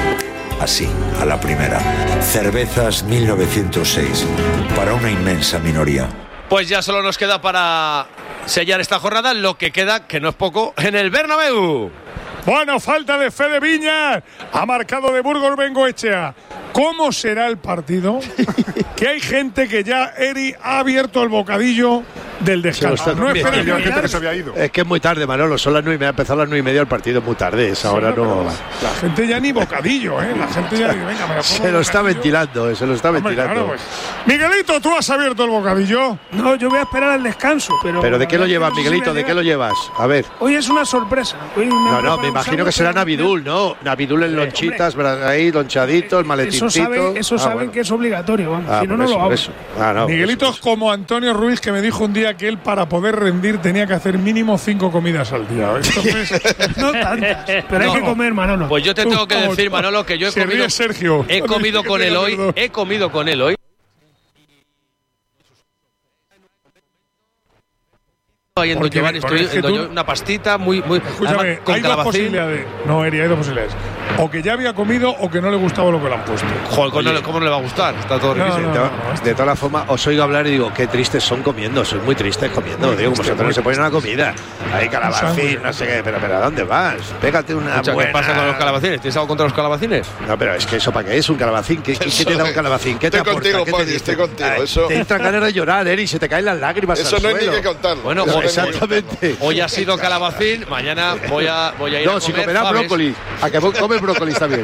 Así, a la primera. Cervezas mil novecientos seis, para una inmensa minoría. Pues ya solo nos queda para sellar esta jornada, lo que queda, que no es poco, en el Bernabéu. Bueno, falta de Fede Viñas. Ha marcado de Burgos Bengoechea. ¿Cómo será el partido? Que hay gente que ya, Eri, ha abierto el bocadillo del descanso. No es, es que es muy tarde, Manolo. Son las nueve y media. Empezó a las nueve y media el partido. Es muy tarde. Esa hora no. La gente ya ni bocadillo, ¿eh? La gente ya. Venga, me lo se lo está ventilando, se lo está Hombre, ventilando. Claro, pues. Miguelito, ¿tú has abierto el bocadillo? No, yo voy a esperar al descanso. ¿Pero, ¿Pero de qué lo llevas, Miguelito? ¿De qué lo llevas? A ver. Hoy es una sorpresa. Hoy me no, no, me imagino que será Navidul, ¿no? Navidul en lonchitas, ahí, lonchadito, el maletincito. Eso saben, eso ah, saben bueno. que es obligatorio, vamos. Ah, si no, no eso, lo hago. Ah, no, Miguelito es como Antonio Ruiz, que me dijo un día que él, para poder rendir, tenía que hacer mínimo cinco comidas al día. Entonces, no tantas, pero no, hay que comer, Manolo. Pues yo te tengo que decir, Manolo, que yo he Se comido, ríe Sergio. he comido con él hoy, he comido con él hoy. Yendo Porque, Giovanni, estoy es que yendo tú, yo una pastita muy, muy escúchame, con hay dos calabacín. posibilidades. No, Eri, hay dos posibilidades. O que ya había comido o que no le gustaba lo que le han puesto. Joder, ¿cómo, no, ¿cómo no le va a gustar? Está todo no, riquísimo. no, no, no, de todas las formas, os oigo hablar y digo, qué tristes son comiendo. Sois muy tristes comiendo. Muy digo, como vosotros no se ponen una comida. Hay calabacín, no sé qué. Pero, pero ¿a dónde vas? Pégate una Escucha, buena. ¿qué pasa con los calabacines? ¿Tienes algo contra los calabacines? No, pero es que eso, ¿para qué es un calabacín? ¿Qué, ¿qué te da un calabacín? ¿Qué te estoy aporta? Contigo, ¿Qué Poli, te estoy contigo. Ay, eso. te entran ganas de llorar, Eri, se te caen las lágrimas Eso al no hay suelo. ni que contarlo. Bueno, no, exactamente. Hoy ha sido calabacín, mañana voy a, voy a ir no, a comer si comerás faves. brócoli. A que comes brócoli también.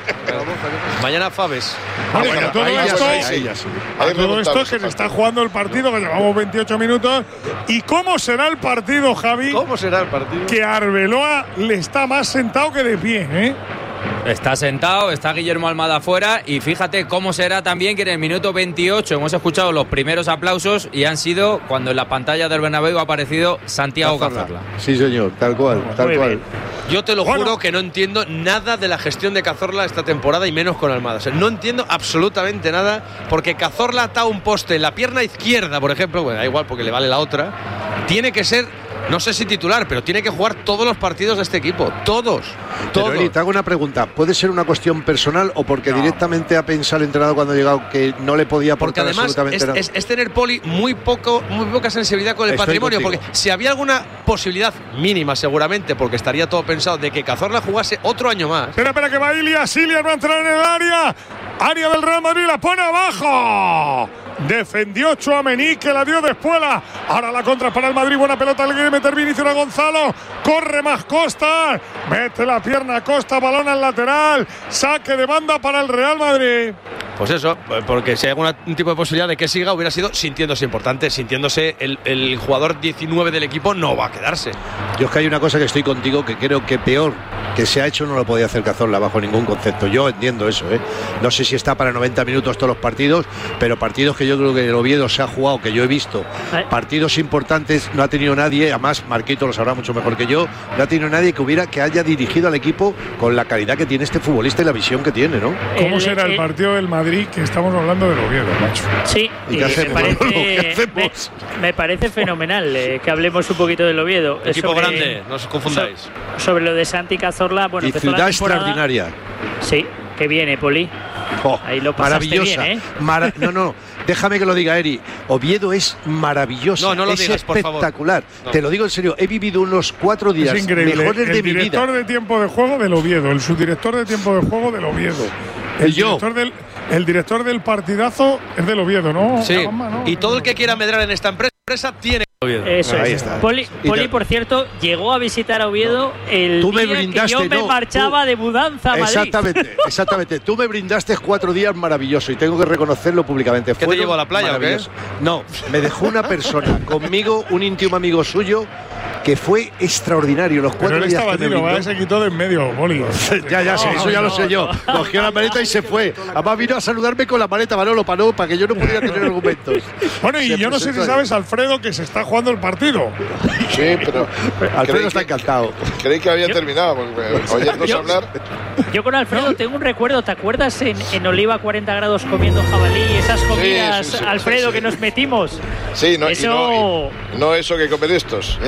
Mañana faves. Ah, bueno, todo ahí esto, ya sí, ahí ya sí. a todo esto es que se está jugando el partido, que llevamos veintiocho minutos. ¿Y cómo será el partido, Javi? ¿Cómo será el partido? Que Arbeloa le está más sentado que de pie, ¿eh? Está sentado, está Guillermo Almada afuera y fíjate cómo será también que en el minuto veintiocho hemos escuchado los primeros aplausos y han sido cuando en la pantalla del Bernabéu ha aparecido Santiago Cazorla. Sí, señor, tal cual, tal Muy cual. bien. Yo te lo Bueno. juro que no entiendo nada de la gestión de Cazorla esta temporada y menos con Almada. O sea, no entiendo absolutamente nada porque Cazorla ata un poste en la pierna izquierda, por ejemplo, bueno, da igual porque le vale la otra. Tiene que ser, no sé si titular, pero tiene que jugar todos los partidos de este equipo. Todos. Todos. Pero, Eri, te hago una pregunta. ¿Puede ser una cuestión personal o porque no. directamente ha pensado el entrenador cuando ha llegado que no le podía porque aportar además absolutamente es, nada? es, es tener, Poli, muy poco, muy poca sensibilidad con el Estoy patrimonio. contigo. Porque si había alguna posibilidad mínima, seguramente, porque estaría todo pensado, de que Cazorla jugase otro año más. Espera, espera, que va Ilias. Ilias va a entrar en el área. Área del Real Madrid, la pone abajo. Defendió Tchouaméni, que la dio de espuela. Ahora la contra para el Madrid. Buena pelota, le quiere meter Vinicius a Gonzalo. Corre más Costa. Mete la pierna a Costa, balón al lateral. Saque de banda para el Real Madrid. Pues eso, porque si hay algún tipo de posibilidad de que siga, hubiera sido sintiéndose importante, sintiéndose el, el jugador diecinueve del equipo, no va a quedarse. Yo es que hay una cosa que estoy contigo que creo que peor que se ha hecho no lo podía hacer Cazorla bajo ningún concepto. Yo entiendo eso, ¿eh? No sé si está para noventa minutos todos los partidos, pero partidos que yo creo que el Oviedo se ha jugado, que yo he visto, partidos importantes, no ha tenido nadie, además Marquito lo sabrá mucho mejor que yo, no ha tenido nadie que hubiera que haya dirigido al equipo con la calidad que tiene este futbolista y la visión que tiene, ¿no? ¿Cómo El- será el el- partido del Madrid que estamos hablando del Oviedo, macho? Sí, ¿Y y qué me, hacemos? parece, ¿Qué hacemos? me, me parece fenomenal eh, que hablemos un poquito del Oviedo. Eh, Equipo sobre- grande, no os confundáis. so- sobre lo de Santi Cazorla, bueno, y empezó la ciudad temporada- extraordinaria. Sí, que viene, Poli. Oh, Ahí lo pasaste maravillosa. bien, ¿eh? Mara- no, no, déjame que lo diga, Eri. Oviedo es maravillosa. No, no lo es digas, por favor. espectacular. No. Te lo digo en serio. He vivido unos cuatro días Es increíble. mejores El de mi director vida. de tiempo de juego del Oviedo, el subdirector de tiempo de juego del Oviedo. El Y yo. director del, el director del partidazo es del Oviedo, ¿no? Sí, Gamba, ¿no? y todo el que quiera medrar en esta empresa tiene Oviedo. Eso Ahí es. está. Poli, Y Poli, te- por cierto, llegó a visitar a Oviedo el Tú me día que brindaste, yo me no, marchaba tú- de mudanza a Madrid. Exactamente, exactamente. Tú me brindaste cuatro días maravillosos y tengo que reconocerlo públicamente. ¿Qué te Fueron llevó a la playa o qué? maravillosos. No, me dejó una persona conmigo, un íntimo amigo suyo, que fue extraordinario. Los Pero cuatro él días estaba que me tiro, brindó. ¿vale? Se quitó de en medio, Boli. Ya, ya, sí, No, eso ya lo no, sé yo. no. Cogió la maleta y se fue. Además vino a saludarme con la maleta, Manolo, para, no, para que yo no pudiera tener argumentos. Bueno, y Se yo no sé si presentó sabes, Alfredo, que se está jugando el partido. Sí, pero. Alfredo creí está que- encantado. Creí que había terminado, porque oyéndonos Yo- hablar. Yo con Alfredo tengo un recuerdo, ¿te acuerdas en, en Oliva cuarenta grados comiendo jabalí? Esas comidas, sí, sí, Alfredo, sí. que nos metimos. Sí, no, y Eso- no, y no eso que comer estos. ¿eh?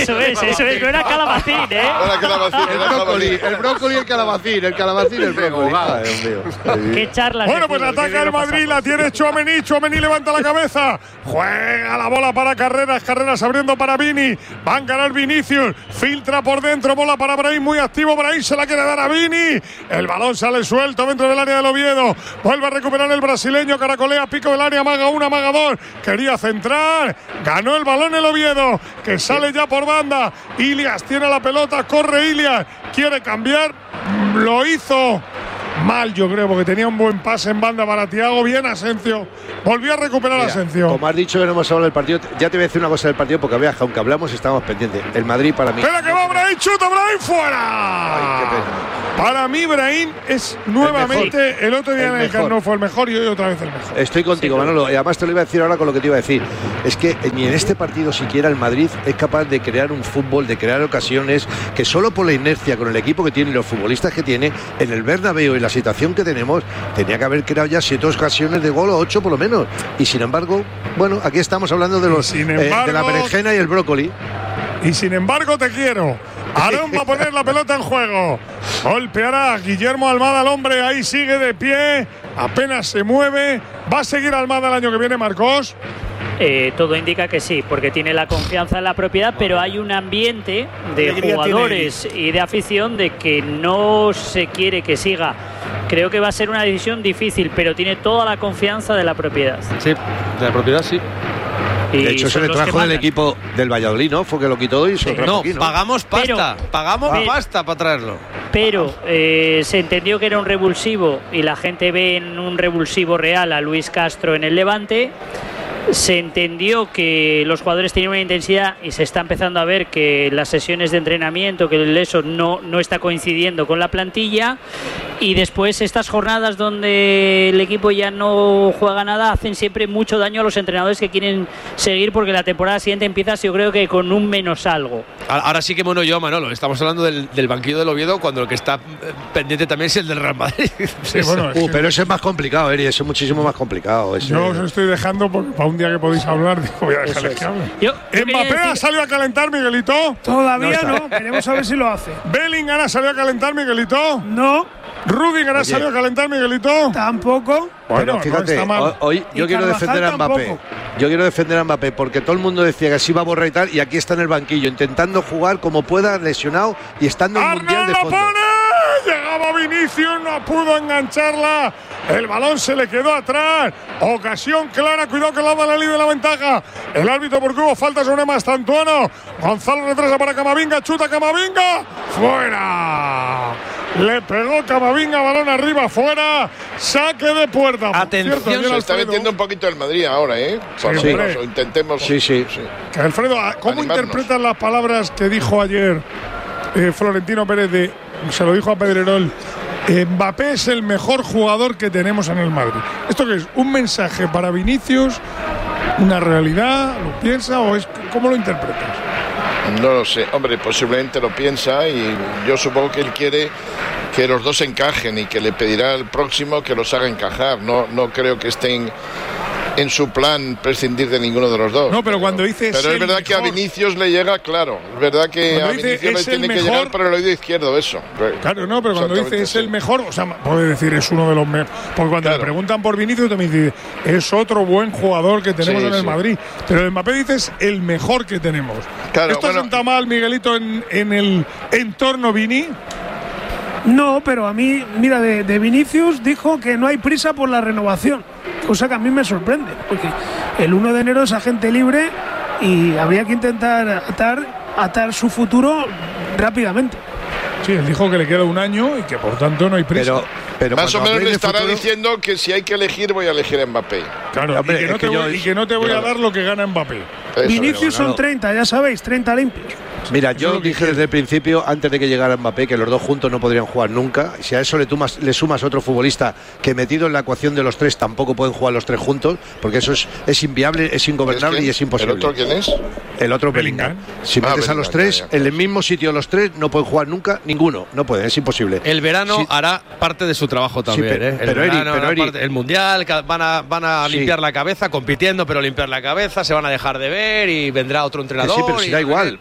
Eso es, eso es, no era calabacín, ¿eh? No era calabacín, El era brócoli, jabalí. el brócoli y el calabacín, el calabacín y el brócoli. Ay, Dios mío. Qué charlas. Bueno, de pues fútbol, qué ataca bien el lo Madrid, la pasamos. tiene Tchouaméni, Tchouaméni levanta la cabeza, juega la bola para Carreras, Carreras abriendo para Vini, va a ganar Vinicius, filtra por dentro, bola para Brahim, muy activo, Brahim se la quiere dar a Vini, el balón sale suelto dentro del área del Oviedo, vuelve a recuperar el brasileño, caracolea, pico del área, maga una, maga dos, quería centrar, ganó el balón el Oviedo, que sale ya por banda, Ilias tiene la pelota, corre Ilias, quiere cambiar, lo hizo mal, yo creo, porque tenía un buen pase en banda para Thiago. Bien Asencio. Volvió a recuperar Mira, Asencio. Como has dicho que no hemos hablado del partido, ya te voy a decir una cosa del partido, porque veas que aunque hablamos estamos pendientes. El Madrid para mí. Espera que va Brahim, chuta Brahim fuera. Ay, qué pena. Para mí Brahim es nuevamente el, el otro día El en el mejor. Camp Nou fue el mejor y hoy otra vez el mejor. Estoy contigo, Manolo, y además te lo iba a decir ahora con lo que te iba a decir. Es que ni en este partido siquiera el Madrid es capaz de crear un fútbol, de crear ocasiones, que solo por la inercia con el equipo que tiene y los futbolistas que tiene, en el Bernabéu y la situación que tenemos, tenía que haber creado ya siete ocasiones de gol o ocho por lo menos. Y sin embargo, bueno, aquí estamos hablando de los Sin eh, embargo- de la berenjena y el brócoli. Y sin embargo te quiero. Aarón va a poner la pelota en juego. Golpeará a Guillermo Almada al hombre. Ahí sigue de pie. Apenas se mueve. ¿Va a seguir Almada el año que viene, Marcos? Eh, todo indica que sí, porque tiene la confianza en la propiedad, pero hay un ambiente de Alegría jugadores y de afición de que no se quiere que siga. Creo que va a ser una decisión difícil, pero tiene toda la confianza de la propiedad. Sí, de la propiedad sí. Y De hecho, se son le los que trajo del mandan. equipo del Valladolid, ¿no? Fue que lo quitó y se lo trajo No, aquí, ¿no? pagamos pasta. Pero- pagamos Pero- pasta para traerlo. Pero eh, se entendió que era un revulsivo y la gente ve en un revulsivo real a Luis Castro en el Levante. Se entendió que los jugadores tenían una intensidad y se está empezando a ver que las sesiones de entrenamiento, que el eso no, no está coincidiendo con la plantilla. Y después estas jornadas donde el equipo ya no juega nada hacen siempre mucho daño a los entrenadores que quieren seguir, porque la temporada siguiente empieza, yo creo que con un menos algo. Ahora sí que bueno yo, Manolo. Estamos hablando del, del banquillo del Oviedo, cuando el que está eh, pendiente también es el del Real Madrid. Sí, bueno, es Uh, que pero ese es más complicado, Eri, ese es muchísimo más complicado. Ese- yo os estoy dejando porque para un día que podéis hablar, digo, voy a dejarles que hablen. Yo, yo quería Mbappé ha decir- salido a calentar, Miguelito. Todavía No no, está. queremos saber si lo hace. Bellingham ha salido a calentar, Miguelito. No, Rudiger ha Oye. salido a calentar, Miguelito. tampoco. Bueno, no fíjate, está mal. ho- hoy yo Y quiero Carvajal defender a Mbappé. tampoco. Yo quiero defender a Mbappé porque todo el mundo decía que se iba a borrar y tal, y aquí está en el banquillo, intentando jugar como pueda, lesionado y estando en el Mundial Arnal de la fondo. pone. Llegaba Vinicius, no pudo engancharla. El balón se le quedó atrás. Ocasión clara, cuidado que la da la línea de la ventaja. El árbitro por cubo, falta sobre Mastantuano. Gonzalo retrasa para Camavinga, chuta Camavinga. Fuera. Le pegó Camavinga, balón arriba, fuera. Saque de puerta. Por Atención, cierto, ayer Se está Alfredo- metiendo un poquito el Madrid ahora, ¿eh? Por lo Sí, menos, hombre. o intentemos. Sí, sí. Que Alfredo, ¿cómo Animarnos. interpretas las palabras que dijo ayer eh, Florentino Pérez de, se lo dijo a Pedrerol, eh, Mbappé es el mejor jugador que tenemos en el Madrid? ¿Esto qué es? ¿Un mensaje para Vinicius? ¿Una realidad? ¿Lo piensa o es cómo lo interpretas? No lo sé, hombre, posiblemente lo piensa y yo supongo que él quiere que los dos encajen y que le pedirá al próximo que los haga encajar. No, no creo que estén en su plan prescindir de ninguno de los dos. No, pero cuando dice Pero es verdad que a Vinicius le llega, claro. Es verdad que Cuando a dice Vinicius le es el tiene que mejor- llegar por el oído izquierdo, eso. Claro, no, pero cuando dice Exactamente, es sí. el mejor, o sea, puede decir es uno de los mejores. Porque cuando le preguntan por Vinicius también dice es otro buen jugador que tenemos Sí, en el sí. Madrid. Pero el Mbappé dice es el mejor que tenemos. Claro, ¿Esto bueno. sienta mal, Miguelito, en, en el entorno Vini? No, pero a mí, mira, de, de Vinicius dijo que no hay prisa por la renovación, cosa que a mí me sorprende, porque el uno de enero es agente libre y habría que intentar atar, atar su futuro rápidamente. Sí, él dijo que le queda un año y que por tanto no hay prisa. Pero, pero Más o cuando menos hablé le de estará futuro- diciendo que si hay que elegir, voy a elegir a Mbappé. Claro, Hombre, y, que es no que te yo- voy, y que no te voy yo- a dar lo que gana Mbappé. Eso. Vinicius son Manolo. treinta, ya sabéis, treinta limpios. Mira, Eso es yo lo que dije quiere. desde el principio, antes de que llegara Mbappé, que los dos juntos no podrían jugar nunca. Si a eso le, tumas- le sumas otro futbolista que metido en la ecuación de los tres tampoco pueden jugar los tres juntos, porque eso es, es inviable, es ingobernable ¿Es y quién? es imposible. ¿El otro quién es? El otro Bellingham. Bellingham. Si Ah, metes a los Bellingham, tres ya, ya, en el mismo sitio los tres, no pueden jugar nunca ninguno. No pueden, es imposible. El verano Sí. hará parte de su trabajo también, pero- ¿eh? El pero, Eri, verano pero, hará Eri- parte- el mundial, ca- van a, van a Sí. limpiar la cabeza, compitiendo, pero limpiar la cabeza, se van a dejar de ver y vendrá otro Que entrenador. sí, pero si y- da igual.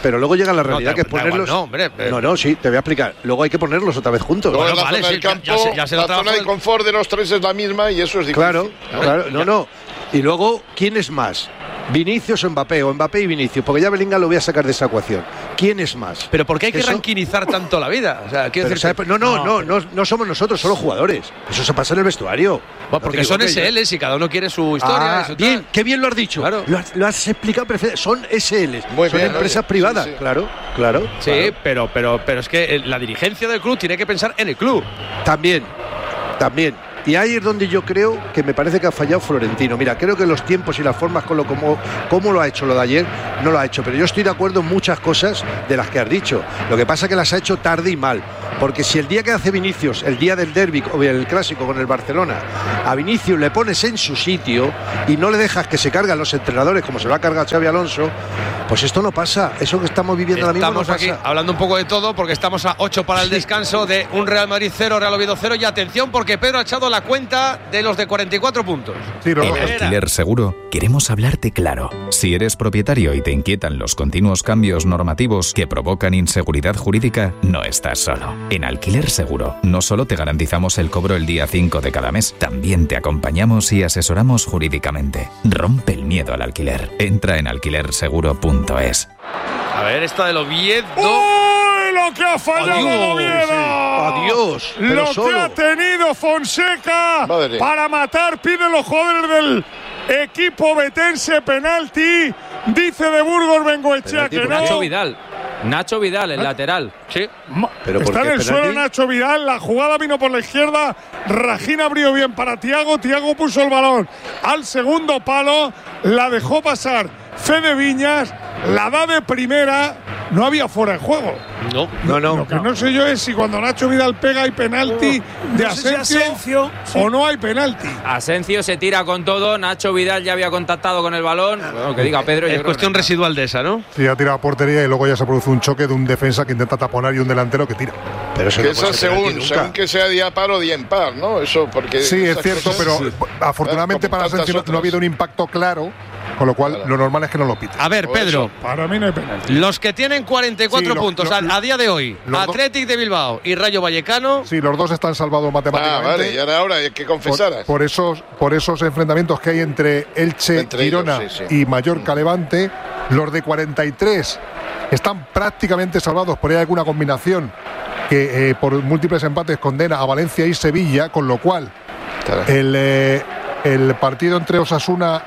pero luego llega la realidad No, que es da igual, ponerlos. no, hombre, pero- no, no, sí, te voy a explicar. Luego hay que ponerlos otra vez juntos. Luego Bueno, la vale, zona sí, del ya- campo, ya se- ya se lo la zona trabajo de el- confort de los tres es la misma y eso es difícil. Claro, claro, no, no. Y luego, ¿quién es más? ¿Vinicius o Mbappé? O Mbappé y Vinicius, porque ya Bellingham lo voy a sacar de esa ecuación. ¿Quién es más? Pero ¿por qué hay que Eso- ranquinizar tanto la vida? O sea, quiero Pero, decir, ¿sabes? No, no, no, no, no somos nosotros, son los jugadores. Eso se pasa en el vestuario. No te porque son equivoques, S Ls y cada uno quiere su historia. Ah, y su bien, tal. qué bien lo has dicho. Claro. Lo, has, lo has explicado perfectamente. Son S Ls, Muy son bien, empresas oye, privadas. sí, sí. Claro, claro. Sí, claro. pero, pero, pero es que eh, la dirigencia del club tiene que pensar en el club. También, también. Y ahí es donde yo creo que me parece que ha fallado Florentino. Mira, creo que los tiempos y las formas con lo como, como lo ha hecho lo de ayer, no lo ha hecho. Pero yo estoy de acuerdo en muchas cosas de las que has dicho. Lo que pasa es que las ha hecho tarde y mal. Porque si el día que hace Vinicius, el día del derbi, o el clásico con el Barcelona, a Vinicius le pones en su sitio y no le dejas que se cargan los entrenadores como se lo ha cargado Xavi Alonso, pues esto no pasa. Eso que estamos viviendo ahora mismo no Estamos aquí pasa. hablando un poco de todo porque estamos a ocho para el descanso de un Real Madrid cero, Real Oviedo cero. Y atención porque Pedro ha echado la cuenta de los de cuarenta y cuatro puntos. Sí, los En dos. Alquiler Seguro queremos hablarte claro. Si eres propietario y te inquietan los continuos cambios normativos que provocan inseguridad jurídica, no estás solo. En Alquiler Seguro no solo te garantizamos el cobro el día cinco de cada mes, también te acompañamos y asesoramos jurídicamente. Rompe el miedo al alquiler. Entra en alquiler seguro punto es. A ver, esta del Oviedo. ¡Uy, lo que ha fallado el Adiós, Oviedo! Adiós, pero Lo solo. que ha tenido Fonseca Madre. para matar, piden los jugadores del equipo betense penalti. Dice de Burgos Bengoechea Penalti que por no. Nacho Vidal. Nacho Vidal, el lateral. Sí. Ma- ¿Pero por Está qué en el penalti? suelo Nacho Vidal, la jugada vino por la izquierda, Rajina abrió bien para Tiago, Tiago puso el balón al segundo palo, la dejó pasar Fede Viñas, la da de primera, no había fuera de juego. No. No, no. Lo que no sé yo es si cuando Nacho Vidal pega hay penalti de No sé si Asensio, Asensio, sí. o no hay penalti. Asensio se tira con todo. Nacho Vidal ya había contactado con el balón. Bueno, que diga Pedro. yo Es creo cuestión que no. residual de esa, ¿no? Sí, ha tirado a portería y luego ya se produce un choque de un defensa que intenta taponar y un delantero que tira. Pero eso Que no eso puede ser penalti según, nunca. según que sea día par o día impar, ¿no? Eso porque. Sí, es esas cierto, cosas- pero Sí. afortunadamente Como para tantas Asensio no- no ha otras. habido un impacto claro, con lo cual Claro. lo normal es que no lo pite. A ver, Por Pedro. Para mí no hay penalti. Los que tienen cuarenta y cuatro Sí, lo- puntos lo- a, a día de hoy, los do- Athletic de Bilbao y Rayo Vallecano. Sí, los dos están salvados Ah, matemáticamente. vale, y ahora, ahora hay que confesaras. Por, por esos, por esos enfrentamientos que hay entre Elche, Entre ellos, Girona sí, sí. y Mallorca Levante, los de cuarenta y tres están prácticamente salvados. Por ahí alguna combinación que eh, por múltiples empates condena a Valencia y Sevilla, con lo cual el, eh, el partido entre Osasuna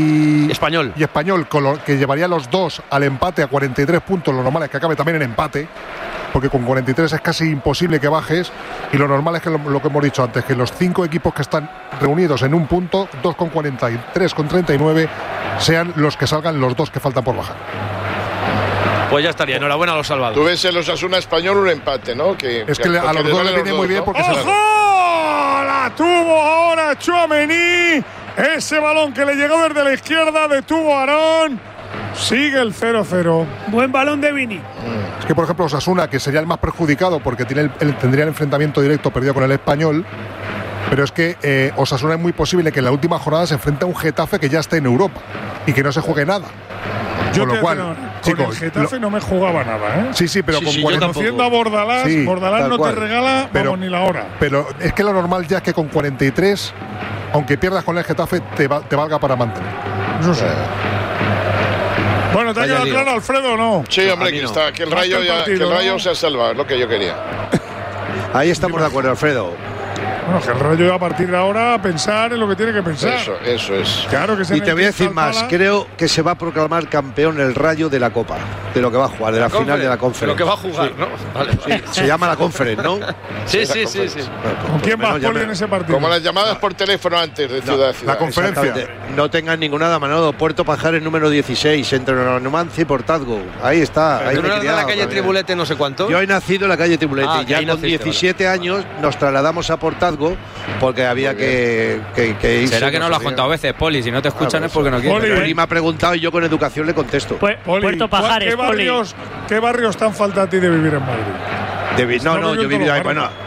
y Español, y Español con lo, que llevaría los dos al empate a cuarenta y tres puntos, lo normal es que acabe también en empate, porque con cuarenta y tres es casi imposible que bajes, y lo normal es que lo, lo que hemos dicho antes, que los cinco equipos que están reunidos en un punto, dos con cuarenta y tres con treinta y nueve, sean los que salgan los dos que faltan por bajar. pues ya estaría. Enhorabuena a los salvados. Tú ves en los Osasuna Español un empate, ¿no? Que, Es que le- a los dos le viene muy bien porque se- ¡Ojo! La tuvo ahora Tchouaméni. Ese balón que le llegó desde la izquierda detuvo a Aarón. Sigue el cero cero. Buen balón de Vini. Es que, por ejemplo, Osasuna, que sería el más perjudicado porque tiene el, el- tendría el enfrentamiento directo perdido con el Español, pero es que eh, Osasuna es muy posible que en la última jornada se enfrente a un Getafe que ya esté en Europa y que no se juegue nada. Yo Con lo te- cual, no, con chicos, el Getafe no me jugaba nada, ¿eh? Sí, sí, pero Sí, con sí, yo cuarenta Conociendo a Bordalás, Sí, Bordalás tal no cual. te regala, Pero- vamos, ni la hora. Pero es que lo normal ya es que con cuarenta y tres, aunque pierdas con el Getafe, te, va- te valga para mantener. Eso sí. Bueno, ¿te ha Vaya quedado lío. claro, Alfredo, o no? Sí, hombre, A mí que, no. está, que el Más Rayo, que el ya, partido, que el Rayo ¿no? se ha salvado, es lo que yo quería. Ahí estamos de acuerdo, Alfredo. Bueno, que el Rayo a partir de ahora a pensar en lo que tiene que pensar. Eso, eso es. Claro que se Y te voy a decir más, creo que se va a proclamar campeón el Rayo de la Copa, de lo que va a jugar, de la, final de la Conference. Lo que va a jugar, ¿no? Vale, vale. Se llama la Conference, ¿no? Sí, sí, sí, sí. ¿Con quién vas, menos Poli, llame- en ese partido? Como las llamadas por teléfono antes de ciudad a ciudad. la conferencia. Exactamente. No tengan ninguna de Manolo. Puerto Pajares número dieciséis, entre Numancia y Portazgo. Ahí está. Ahí ¿Tú me no he eras de la criado calle también. Tribulete no sé cuánto? Yo he nacido en la calle Tribulete Ah, y que ya ahí con naciste, diecisiete años nos trasladamos a Portazgo porque había que, que, que irse. Será que no lo has sé. contado a veces, Poli. Si no te escuchan Ah, es porque no quieren. Poli. Poli me ha preguntado y yo con educación le contesto. Pu- Poli, Puerto ¿cuál- Pajares, ¿qué Poli. barrios, ¿Qué barrios tan falta a ti de vivir en Madrid? De vi- no, Está no, muy yo he bien vivido todo ahí. lo Bueno, barato.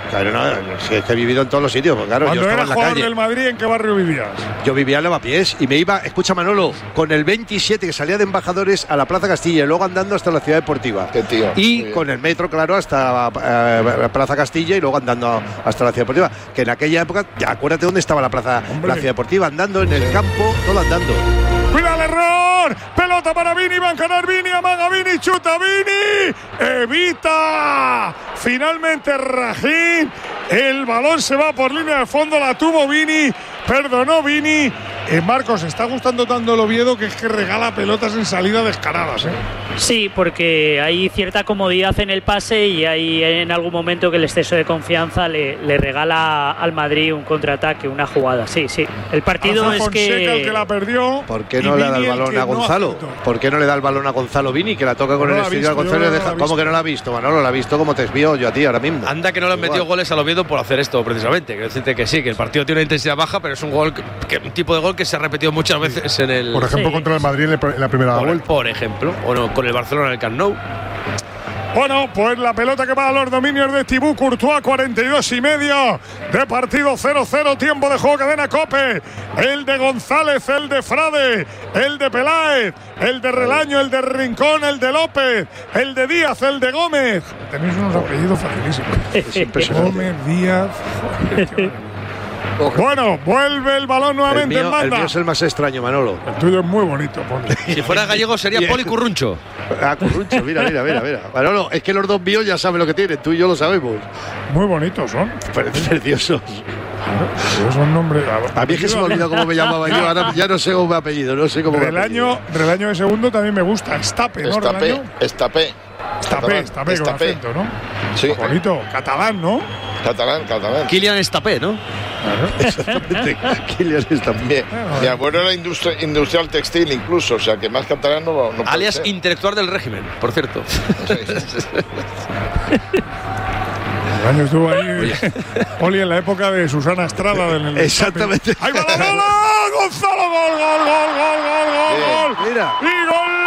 Claro, no, si es que he vivido en todos los sitios, pues claro, yo Cuando estaba eras en la jugador calle. del Madrid, ¿en qué barrio vivías? Yo vivía en Lavapiés y me iba, escucha Manolo, con el veintisiete que salía de Embajadores a la Plaza Castilla y luego andando hasta la Ciudad Deportiva. Qué tío. Y con el metro, claro, hasta eh, Plaza Castilla y luego andando hasta la Ciudad Deportiva. Que en aquella época, ya acuérdate dónde estaba la Plaza, la Ciudad Deportiva, andando en el campo, todo andando. ¡Cuida el error! Pelota para Vini, va a ganar Vini, amaga Vini, chuta Vini, evita finalmente Rajín, el balón se va por línea de fondo, la tuvo Vini, perdonó Vini. Eh, Marcos, está gustando tanto el Oviedo que es que regala pelotas en salida descaradas, ¿eh? Sí, porque hay cierta comodidad en el pase y hay en algún momento que el exceso de confianza le, le regala al Madrid un contraataque, una jugada. Sí, sí. El partido Rafa es Fonseca, que el que la perdió. ¿Por qué no le da el balón a Gonzalo? ¿Por qué no le da el balón a Gonzalo Vini, que la toca con No el la ha exterior a visto, Gonzalo? yo y no deja- la he ¿Cómo que no la ha visto, Manolo? La ha visto como te desvío yo a ti ahora mismo. Anda que no le han metido goles al Oviedo por hacer esto, precisamente. Quiero decirte que sí, que el partido tiene una intensidad baja, pero es un gol que, que un tipo de gol que se ha repetido muchas veces en el. Por ejemplo, Sí. contra el Madrid en el- en la primera por, vuelta. por ejemplo, o no, con el Barcelona en el Camp Nou. Bueno, pues la pelota que va a los dominios de Thibaut Courtois, cuarenta y dos y medio de partido, cero cero, tiempo de juego, cadena COPE. El de González, el de Frade, el de Peláez, el de Relaño, el de Rincón, el de López, el de Díaz, el de Gómez. Tenéis unos apellidos facilísimos. Gómez, Díaz. Bueno, vuelve el balón El nuevamente en mío, el banda. mío es el más extraño, Manolo. El tuyo es muy bonito, Poli. Si fuera gallego sería Poli Curruncho. Ah, Curruncho, mira, mira, mira, mira. Manolo, es que los dos míos ya saben lo que tienen, tú y yo lo sabemos. Muy bonitos son. Preciosos. Claro, son nombres. A mí es que se me olvidó cómo me llamaba yo, ahora ya no sé cómo me apellido, no sé cómo me apellido. Relaño, Relaño de segundo también me gusta. Estape, ¿no? Estapé, Relaño. estapé. Estapé, Estapé, con Estapé. acento, ¿no? Sí. Bonito, catalán, ¿no? Catalán, catalán. Kylian Estapé, ¿no? Exactamente. Kylian Estapé. Mi abuelo era industri- industrial textil incluso, o sea que más catalán no, no puede Alias ser. intelectual del régimen, por cierto. Relaño estuvo ahí. Oli en la época de Susana Estrada. Del, Exactamente. ¡Ahí va la bola! ¡Gonzalo! ¡Gol, gol, gol, gol, gol, gol, gol! Mira. ¡Y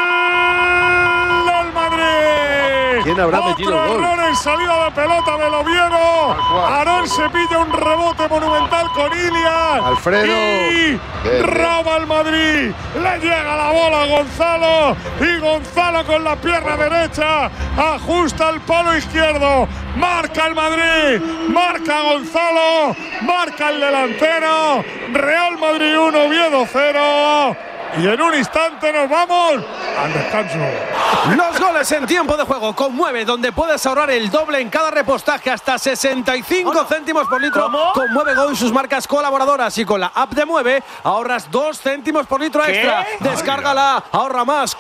gol del Madrid! ¿Quién habrá Otro metido el gol? error en salida de pelota del Oviedo. Aarón se pilla un rebote monumental con Ilias. Alfredo. Y roba el Madrid. Le llega la bola a Gonzalo. Y Gonzalo con la pierna derecha ajusta el palo izquierdo. Marca el Madrid. Marca Gonzalo. Marca el delantero. Real Madrid uno, Oviedo cero. Y en un instante nos vamos al descanso. Los goles en tiempo de juego con Mueve, donde puedes ahorrar el doble en cada repostaje, hasta sesenta y cinco céntimos por litro. Con Mueve Go y sus marcas colaboradoras, y con la app de Mueve ahorras dos céntimos por litro extra. Descárgala, ahorra más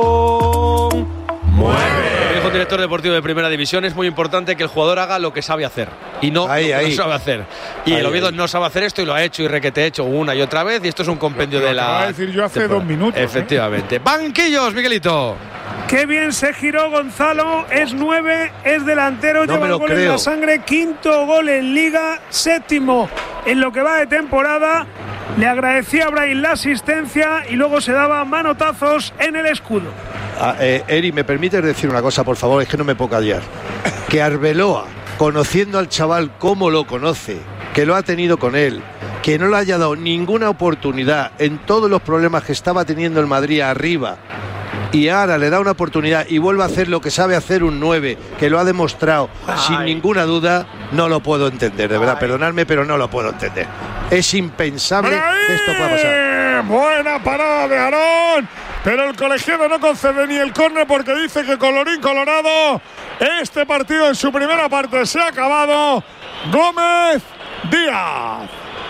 con Mueve. Dijo el director deportivo de Primera División, es muy importante que el jugador haga lo que sabe hacer y no Ahí, lo que ahí. no sabe hacer. Y Ahí, el Oviedo ahí. no sabe hacer esto y lo ha hecho y requete hecho una y otra vez, y esto es un compendio Lo de la. acababa de decir yo hace temporada. dos minutos, ¿eh? Efectivamente. Banquillos, Miguelito. Qué bien se giró Gonzalo, es nueve, es delantero, No lleva me el lo gol en creo. la sangre, quinto gol en Liga, séptimo en lo que va de temporada. Le agradecía a Brahim la asistencia y luego se daba manotazos en el escudo. Ah, eh, Eri, ¿me permites decir una cosa, por favor? Es que no me puedo callar. Que Arbeloa, conociendo al chaval como lo conoce, que lo ha tenido con él, que no le haya dado ninguna oportunidad en todos los problemas que estaba teniendo el Madrid arriba, y ahora le da una oportunidad y vuelve a hacer lo que sabe hacer un nueve, que lo ha demostrado sin ninguna duda, no lo puedo entender, de verdad, perdonadme, pero no lo puedo entender. Es impensable que esto pueda pasar. Buena parada de Aarón, pero el colegiado no concede ni el córner porque dice que colorín colorado, este partido en su primera parte se ha acabado. Gómez Díaz.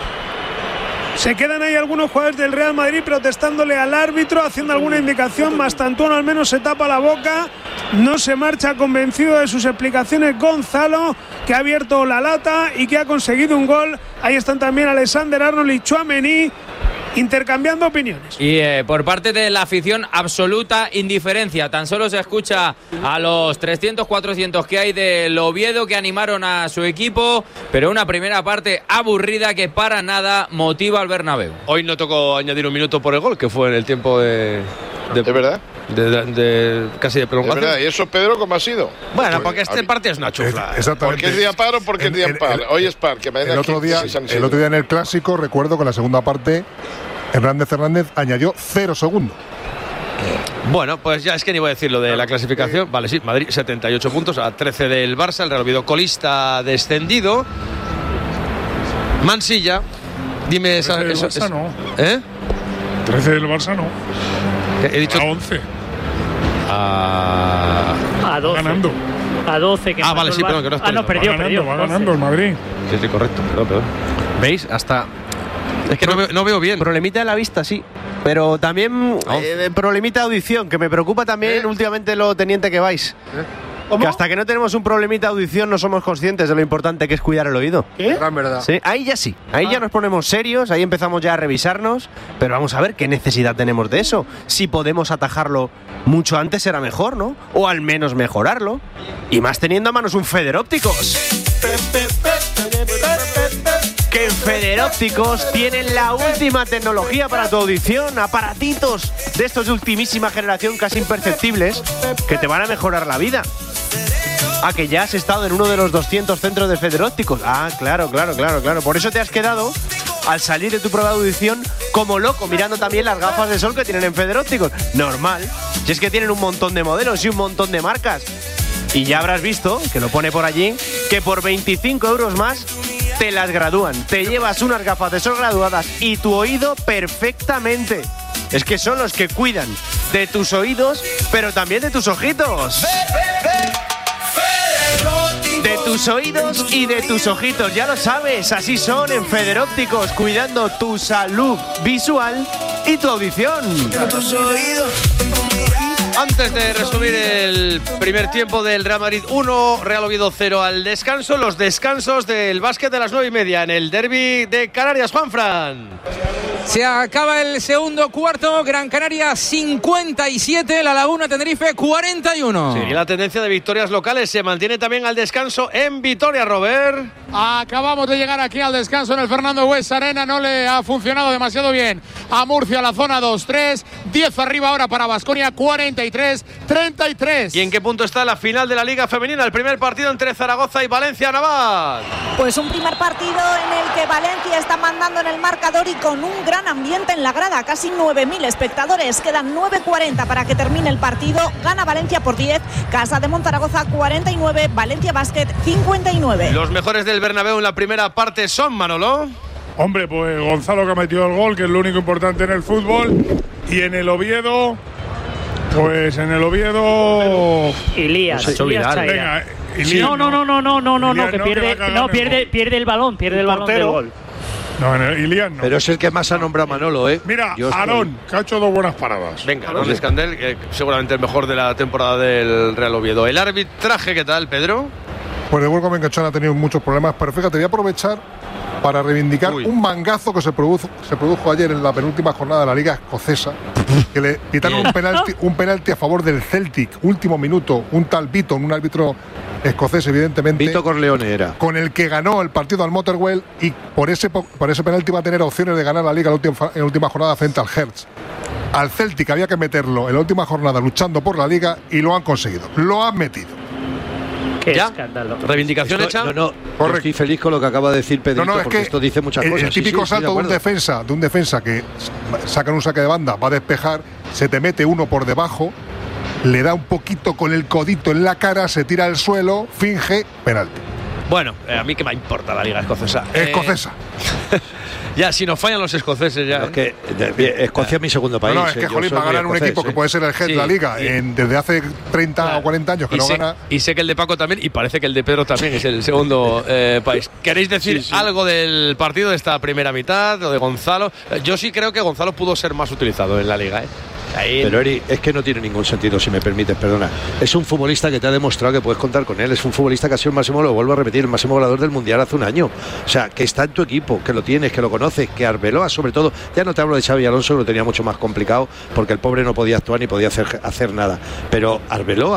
Se quedan ahí algunos jugadores del Real Madrid protestándole al árbitro, haciendo alguna indicación. Mastantuono al menos se tapa la boca, no se marcha convencido de sus explicaciones. Gonzalo, que ha abierto la lata y que ha conseguido un gol. Ahí están también Alexander Arnold y Tchouaméni intercambiando opiniones. Y eh, por parte de la afición, absoluta indiferencia. Tan solo se escucha a los trescientos, cuatrocientos que hay del Oviedo, que animaron a su equipo, pero una primera parte aburrida que para nada motiva al Bernabéu. Hoy no tocó añadir un minuto por el gol, que fue en el tiempo de, De, ¿Es verdad? De, de, de, casi de ¿Es prolongación. verdad? ¿Y eso, Pedro, cómo ha sido? Bueno, porque este partido es una chufla. Exactamente. ¿Porque es día par o porque es día par? Hoy es par, que mañana el otro día, el otro día en el Clásico, recuerdo que en la segunda parte Hernández Hernández añadió cero segundos. Bueno, pues ya es que ni voy a decir lo de la clasificación. Vale, sí, Madrid setenta y ocho puntos a trece del Barça, el Real Oviedo colista descendido. Mansilla, dime esa, trece del eso, Barça es, no. ¿Eh? trece del Barça no. He dicho a once. A, a doce. Ganando. A doce. Que ah, vale, sí, perdón, que no estoy. Ah, no, perdió, va ganando, perdió. Va ganando el Madrid. Sí, sí, correcto, perdón, perdón. ¿Veis? Hasta. Es que no veo, no veo bien. Problemita de la vista, sí. Pero también eh, problemita de audición, que me preocupa también ¿Eh? últimamente lo teniente que vais. ¿Eh? Que hasta que no tenemos un problemita de audición no somos conscientes de lo importante que es cuidar el oído. ¿Qué? Gran verdad. Sí, ahí ya sí. Ahí ah. ya nos ponemos serios, ahí empezamos ya a revisarnos. Pero vamos a ver qué necesidad tenemos de eso. Si podemos atajarlo mucho antes será mejor, ¿no? O al menos mejorarlo. Y más teniendo a manos un Federópticos. Que en Federópticos tienen la última tecnología para tu audición, aparatitos de estos de ultimísima generación casi imperceptibles que te van a mejorar la vida. Ah, que ya has estado en uno de los doscientos centros de Federópticos. Ah, claro, claro, claro, claro. Por eso te has quedado al salir de tu prueba de audición como loco, mirando también las gafas de sol que tienen en Federópticos. Normal, si es que tienen un montón de modelos y un montón de marcas. Y ya habrás visto, que lo pone por allí, que por veinticinco euros más te las gradúan. Te llevas unas gafas de sol graduadas y tu oído perfectamente. Es que son los que cuidan de tus oídos, pero también de tus ojitos. De tus oídos y de tus ojitos, ya lo sabes, así son en Federópticos, cuidando tu salud visual y tu audición. Antes de resumir el primer tiempo del Real Madrid uno, Real Oviedo cero al descanso, los descansos del básquet de las nueve y media en el derbi de Canarias. Juanfran. Se acaba el segundo cuarto, Gran Canaria cincuenta y siete, La Laguna Tenerife cuarenta y uno. Sí, y la tendencia de victorias locales se mantiene también al descanso en Vitoria, Robert. Acabamos de llegar aquí al descanso en el Fernando Bues Arena, no le ha funcionado demasiado bien a Murcia, la zona dos tres, diez arriba ahora para Baskonia, cuarenta y tres treinta y tres. ¿Y en qué punto está la final de la Liga Femenina? El primer partido entre Zaragoza y Valencia, Navas. Pues un primer partido en el que Valencia está mandando en el marcador y con un gran ambiente en la grada, casi nueve mil espectadores, quedan nueve cuarenta para que termine el partido, gana Valencia por diez, Casa de Monzaragoza cuarenta y nueve, Valencia Basket cincuenta y nueve. Los mejores del Bernabéu en la primera parte son, Manolo. Hombre, pues Gonzalo, que ha metido el gol, que es lo único importante en el fútbol, y en el Oviedo, pues en el Oviedo Ilías, Ilías Chaira. Venga, Ilías, no, no, no, no, no, no, no, Ilías no, que no, pierde, que no, pierde, pierde el balón, pierde el balón del gol. No, en el Ilías no. Pero es el que más ha nombrado Manolo, ¿eh? Mira, Yo estoy- Aarón, que ha hecho dos buenas paradas. Venga, Aarón Escandel, eh, seguramente el mejor de la temporada del Real Oviedo. El arbitraje, ¿qué tal, Pedro? Pues de Huelco Mencachón ha tenido muchos problemas, pero fíjate, voy a aprovechar para reivindicar Uy. un mangazo que se produjo, se produjo ayer en la penúltima jornada de la Liga Escocesa, que le pitaron un penalti, un penalti a favor del Celtic, último minuto, un tal Beaton, un árbitro escocés, evidentemente. Vito Corleone era. Con el que ganó el partido al Motherwell y por ese, po- por ese penalti va a tener opciones de ganar la Liga en la última, en la última jornada frente al Hertz. Al Celtic había que meterlo en la última jornada luchando por la Liga y lo han conseguido. Lo han metido. Qué ¿Ya? escándalo. ¿Reivindicación Esto- hecha? No, no, yo estoy feliz con lo que acaba de decir Pedrito, No, no, es porque que esto dice muchas el, cosas. el Sí, típico sí, estoy salto de un acuerdo. defensa, de un defensa que saca un saque de banda, va a despejar, se te mete uno por debajo, le da un poquito con el codito en la cara, se tira al suelo, finge, penalti. Bueno, eh, a mí que me importa la Liga Escocesa. Escocesa. Eh, ya, si nos fallan los escoceses ya. Es que de- Escocia es mi segundo país. No, no, es eh, que, yo jolín, soy va a muy ganar un escocés, equipo que eh. puede ser el head Sí, de la Liga y- en- desde hace treinta Claro. o cuarenta años que y no sé, gana. y sé que el de Paco también, y parece que el de Pedro también es el segundo eh, país. ¿Queréis decir Sí, sí. algo del partido de esta primera mitad o de Gonzalo? Eh, Yo sí creo que Gonzalo pudo ser más utilizado en la Liga, ¿eh? Ahí- Pero Eri, es que no tiene ningún sentido, si me permites, perdona. Es un futbolista que te ha demostrado que puedes contar con él. Es un futbolista que ha sido el máximo, lo vuelvo a repetir, el máximo goleador del Mundial hace un año. O sea, que está en tu equipo, que lo tienes, que lo conoces, que Arbeloa, sobre todo, ya no te hablo de Xavi Alonso, que lo tenía mucho más complicado, porque el pobre no podía actuar ni podía hacer, hacer nada. Pero Arbeloa,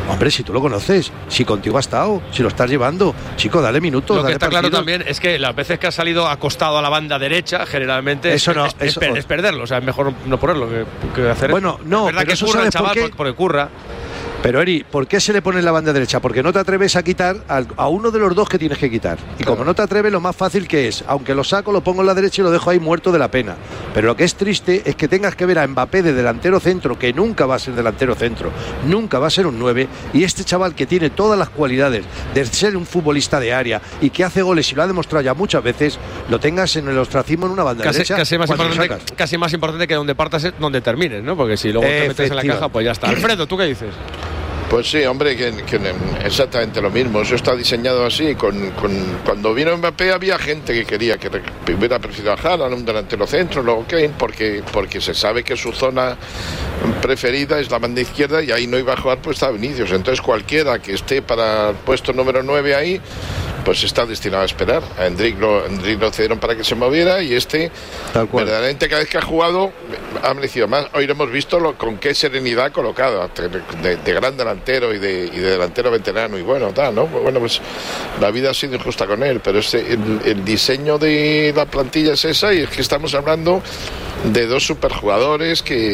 Hombre, si tú lo conoces, si contigo ha estado, si lo estás llevando, chico, dale minutos. Lo que dale está claro partidos. también es que las veces que ha salido acostado a la banda derecha, generalmente Eso es, no, es, eso- es, es perderlo. O sea, es mejor no ponerlo que, que hacer. Bueno, no, es verdad pero que eso curra el ¿sabes por chaval qué? porque, porque curra. Pero Eri, ¿por qué se le pone en la banda derecha? Porque no te atreves a quitar al- a uno de los dos que tienes que quitar. Y como no te atreves, lo más fácil que es, aunque lo saco, lo pongo en la derecha y lo dejo ahí muerto de la pena. Pero lo que es triste es que tengas que ver a Mbappé de delantero centro, que nunca va a ser delantero centro, nunca va a ser un nueve, y este chaval que tiene todas las cualidades de ser un futbolista de área y que hace goles y lo ha demostrado ya muchas veces, lo tengas en el ostracismo en una banda Casi, derecha. casi más cuando lo importante, sacas. casi más importante que donde partas es donde termines, ¿no? Porque si luego te metes en la Efectiva. caja, pues ya está. Alfredo, ¿tú qué dices? Pues sí, hombre, que, que exactamente lo mismo. Eso está diseñado así. Con, con, cuando vino Mbappé había gente que quería que re- hubiera preferido a Haaland, un delantero centro, luego Kane, porque, porque se sabe que su zona preferida es la banda izquierda y ahí no iba a jugar, pues está Vinicius. Entonces cualquiera que esté para el puesto número nueve ahí, pues está destinado a esperar. A Endrick lo, Endrick lo cedieron para que se moviera y este, verdaderamente cada vez que ha jugado, ha merecido más. Hoy lo hemos visto lo, con qué serenidad colocado, de, de gran delantero y de, y de delantero veterano y bueno, tal, ¿no? Bueno, pues la vida ha sido injusta con él, pero este, el, el diseño de la plantilla es esa y es que estamos hablando de dos superjugadores que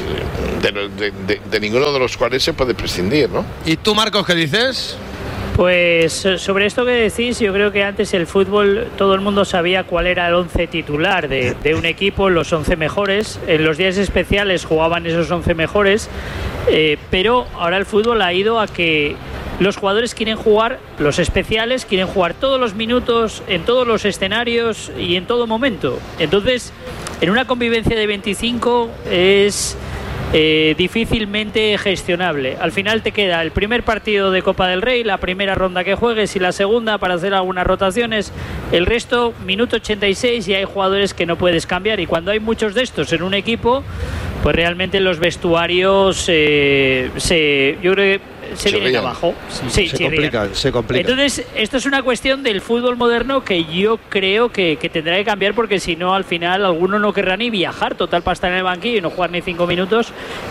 de, de, de, de ninguno de los cuales se puede prescindir, ¿no? ¿Y tú, Marcos, qué dices? Pues sobre esto que decís, yo creo que antes el fútbol todo el mundo sabía cuál era el once titular de, de un equipo, los once mejores. En los días especiales jugaban esos once mejores, eh, pero ahora el fútbol ha ido a que los jugadores quieren jugar, los especiales quieren jugar todos los minutos, en todos los escenarios y en todo momento. Entonces, en una convivencia de veinticinco es... Eh, difícilmente gestionable. Al final te queda el primer partido de Copa del Rey, la primera ronda que juegues y la segunda para hacer algunas rotaciones. El resto, minuto ochenta y seis, y hay jugadores que no puedes cambiar. Y cuando hay muchos de estos en un equipo, pues realmente los vestuarios eh, se, yo creo que se vienen Chirrían. abajo. Sí, se chirrían. complican, se complican. Entonces, esto es una cuestión del fútbol moderno que yo creo que, que tendrá que cambiar, porque si no, al final alguno no querrá ni viajar, total, para estar en el banquillo y no jugar ni cinco minutos.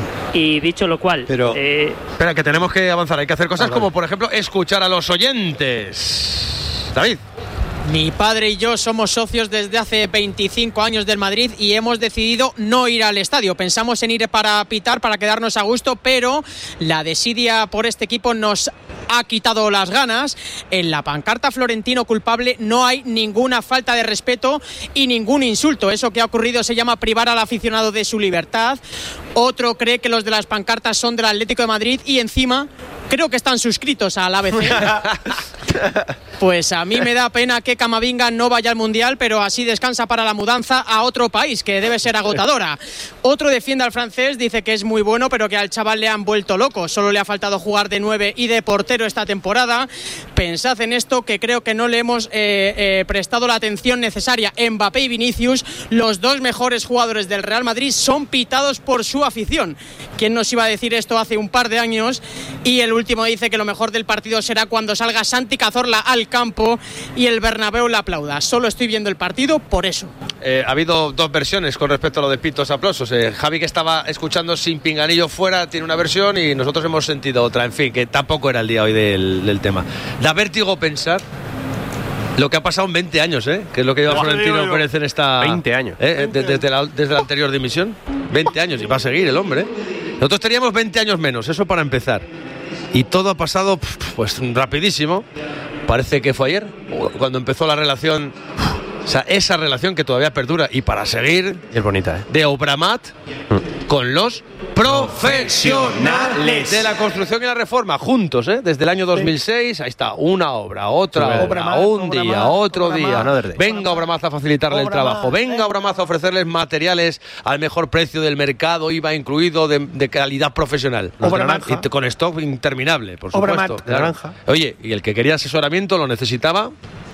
Y dicho lo cual, Pero, eh, Espera, que tenemos que avanzar. Hay que hacer cosas Ah, vale. como, por ejemplo, escuchar a los oyentes. David. Mi padre y yo somos socios desde hace veinticinco años del Madrid y hemos decidido no ir al estadio. Pensamos en ir para pitar, para quedarnos a gusto, pero la desidia por este equipo nos ha quitado las ganas. En la pancarta Florentino culpable no hay ninguna falta de respeto y ningún insulto. Eso que ha ocurrido se llama privar al aficionado de su libertad. Otro cree que los de las pancartas son del Atlético de Madrid y encima creo que están suscritos al A B C. Pues a mí me da pena que Camavinga no vaya al Mundial, pero así descansa para la mudanza a otro país, que debe ser agotadora. Otro defiende al francés, dice que es muy bueno, pero que al chaval le han vuelto loco. Solo le ha faltado jugar de nueve y de portero esta temporada. Pensad en esto, que creo que no le hemos eh, eh, prestado la atención necesaria. Mbappé y Vinicius, los dos mejores jugadores del Real Madrid, son pitados por su afición. ¿Quién nos iba a decir esto hace un par de años? Y el último dice que lo mejor del partido será cuando salga Santi Cazorla al campo y el Bernabéu la aplauda. Solo estoy viendo el partido por eso. Eh, ha habido dos versiones con respecto a lo de pitos aplausos. Eh, Javi, que estaba escuchando sin pinganillo fuera, tiene una versión y nosotros hemos sentido otra. En fin, que tampoco era el día hoy del, del tema. Da vértigo pensar lo que ha pasado en veinte años, ¿eh? Que es lo que lleva No, Florentino digo yo. Pérez en esta... veinte años. ¿eh? Desde, desde la, desde la anterior dimisión. veinte años y va a seguir el hombre, ¿eh? Nosotros teníamos veinte años menos, eso para empezar. Y todo ha pasado, pues, rapidísimo. Parece que fue ayer, cuando empezó la relación, o sea, esa relación que todavía perdura y para seguir, es bonita, ¿eh? de Obramat con los profesionales de la construcción y la reforma, juntos, ¿eh? Desde el año dos mil seis, ahí está, una obra, otra Sí, obra, Obramat, un día, Obramat, otro Obramat, día. Another day. Venga Obramat a facilitarle el Obramat, trabajo, venga Obramat a ofrecerles materiales al mejor precio del mercado, I V A incluido, de, de calidad profesional. Los de naranja. Y con stock interminable, por Obramat, supuesto. de naranja. Oye, y el que quería asesoramiento lo necesitaba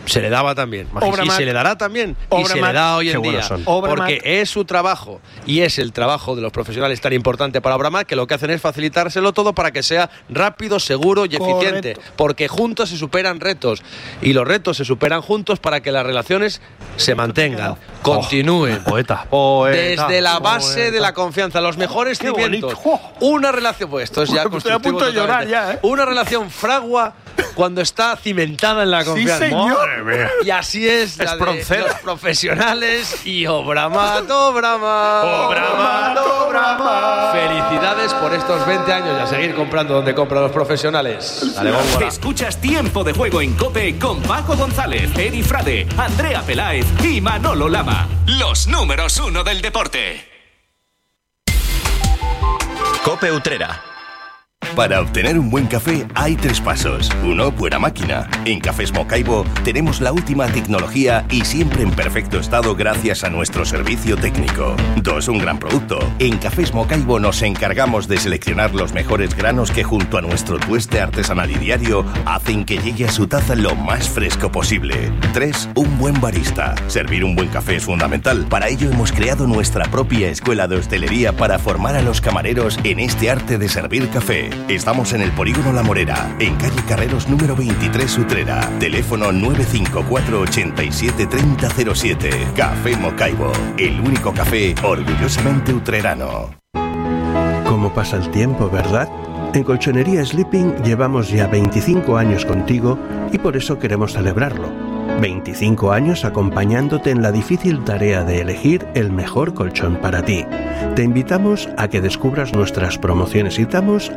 se le daba también. Obra y Mat- se le dará también. Y Obra se Mat- le da hoy qué en buenos día. son. Obra Porque Mat- es su trabajo y es el trabajo de los profesionales tan importante para Obra Mat, que lo que hacen es facilitárselo todo para que sea rápido, seguro y eficiente. Correcto. Porque juntos se superan retos. Y los retos se superan juntos para que las relaciones se mantengan, continúen. Poeta. Poeta. Desde la base Poeta. de la confianza, los mejores Qué cimientos. bonito. Una relación, pues esto es ya Estoy a punto de constructivo llorar totalmente. ya, ¿eh? Una relación fragua cuando está cimentada en la Sí, confianza. señor. Madre mía. Y así es la de Espronceda. los profesionales y Obra Mat, Obra Mat. Obra Mat, Obra Mat. Felicidades por estos veinte años y a seguir comprando donde compran los profesionales. Dale, Góngora. Escuchas Tiempo de Juego en COPE con Paco González, Edi Frade, Andrea Peláez y Manolo Lama. Los números uno del deporte. COPE Utrera. Para obtener un buen café hay tres pasos. Uno, buena máquina. En Cafés Mocaibo tenemos la última tecnología y siempre en perfecto estado gracias a nuestro servicio técnico. Dos, un gran producto. En Cafés Mocaibo nos encargamos de seleccionar los mejores granos que junto a nuestro tueste artesanal y diario hacen que llegue a su taza lo más fresco posible. Tres, un buen barista. Servir un buen café es fundamental. Para ello hemos creado nuestra propia escuela de hostelería para formar a los camareros en este arte de servir café. Estamos en el Polígono La Morera, en calle Carreros número veintitrés Utrera. Teléfono nueve cinco cuatro, ochenta y siete, treinta cero siete. Café Mocaibo, el único café orgullosamente utrerano. ¿Cómo pasa el tiempo, verdad? En Colchonería Sleeping llevamos ya veinticinco años contigo y por eso queremos celebrarlo. veinticinco años acompañándote en la difícil tarea de elegir el mejor colchón para ti. Te invitamos a que descubras nuestras promociones y tamos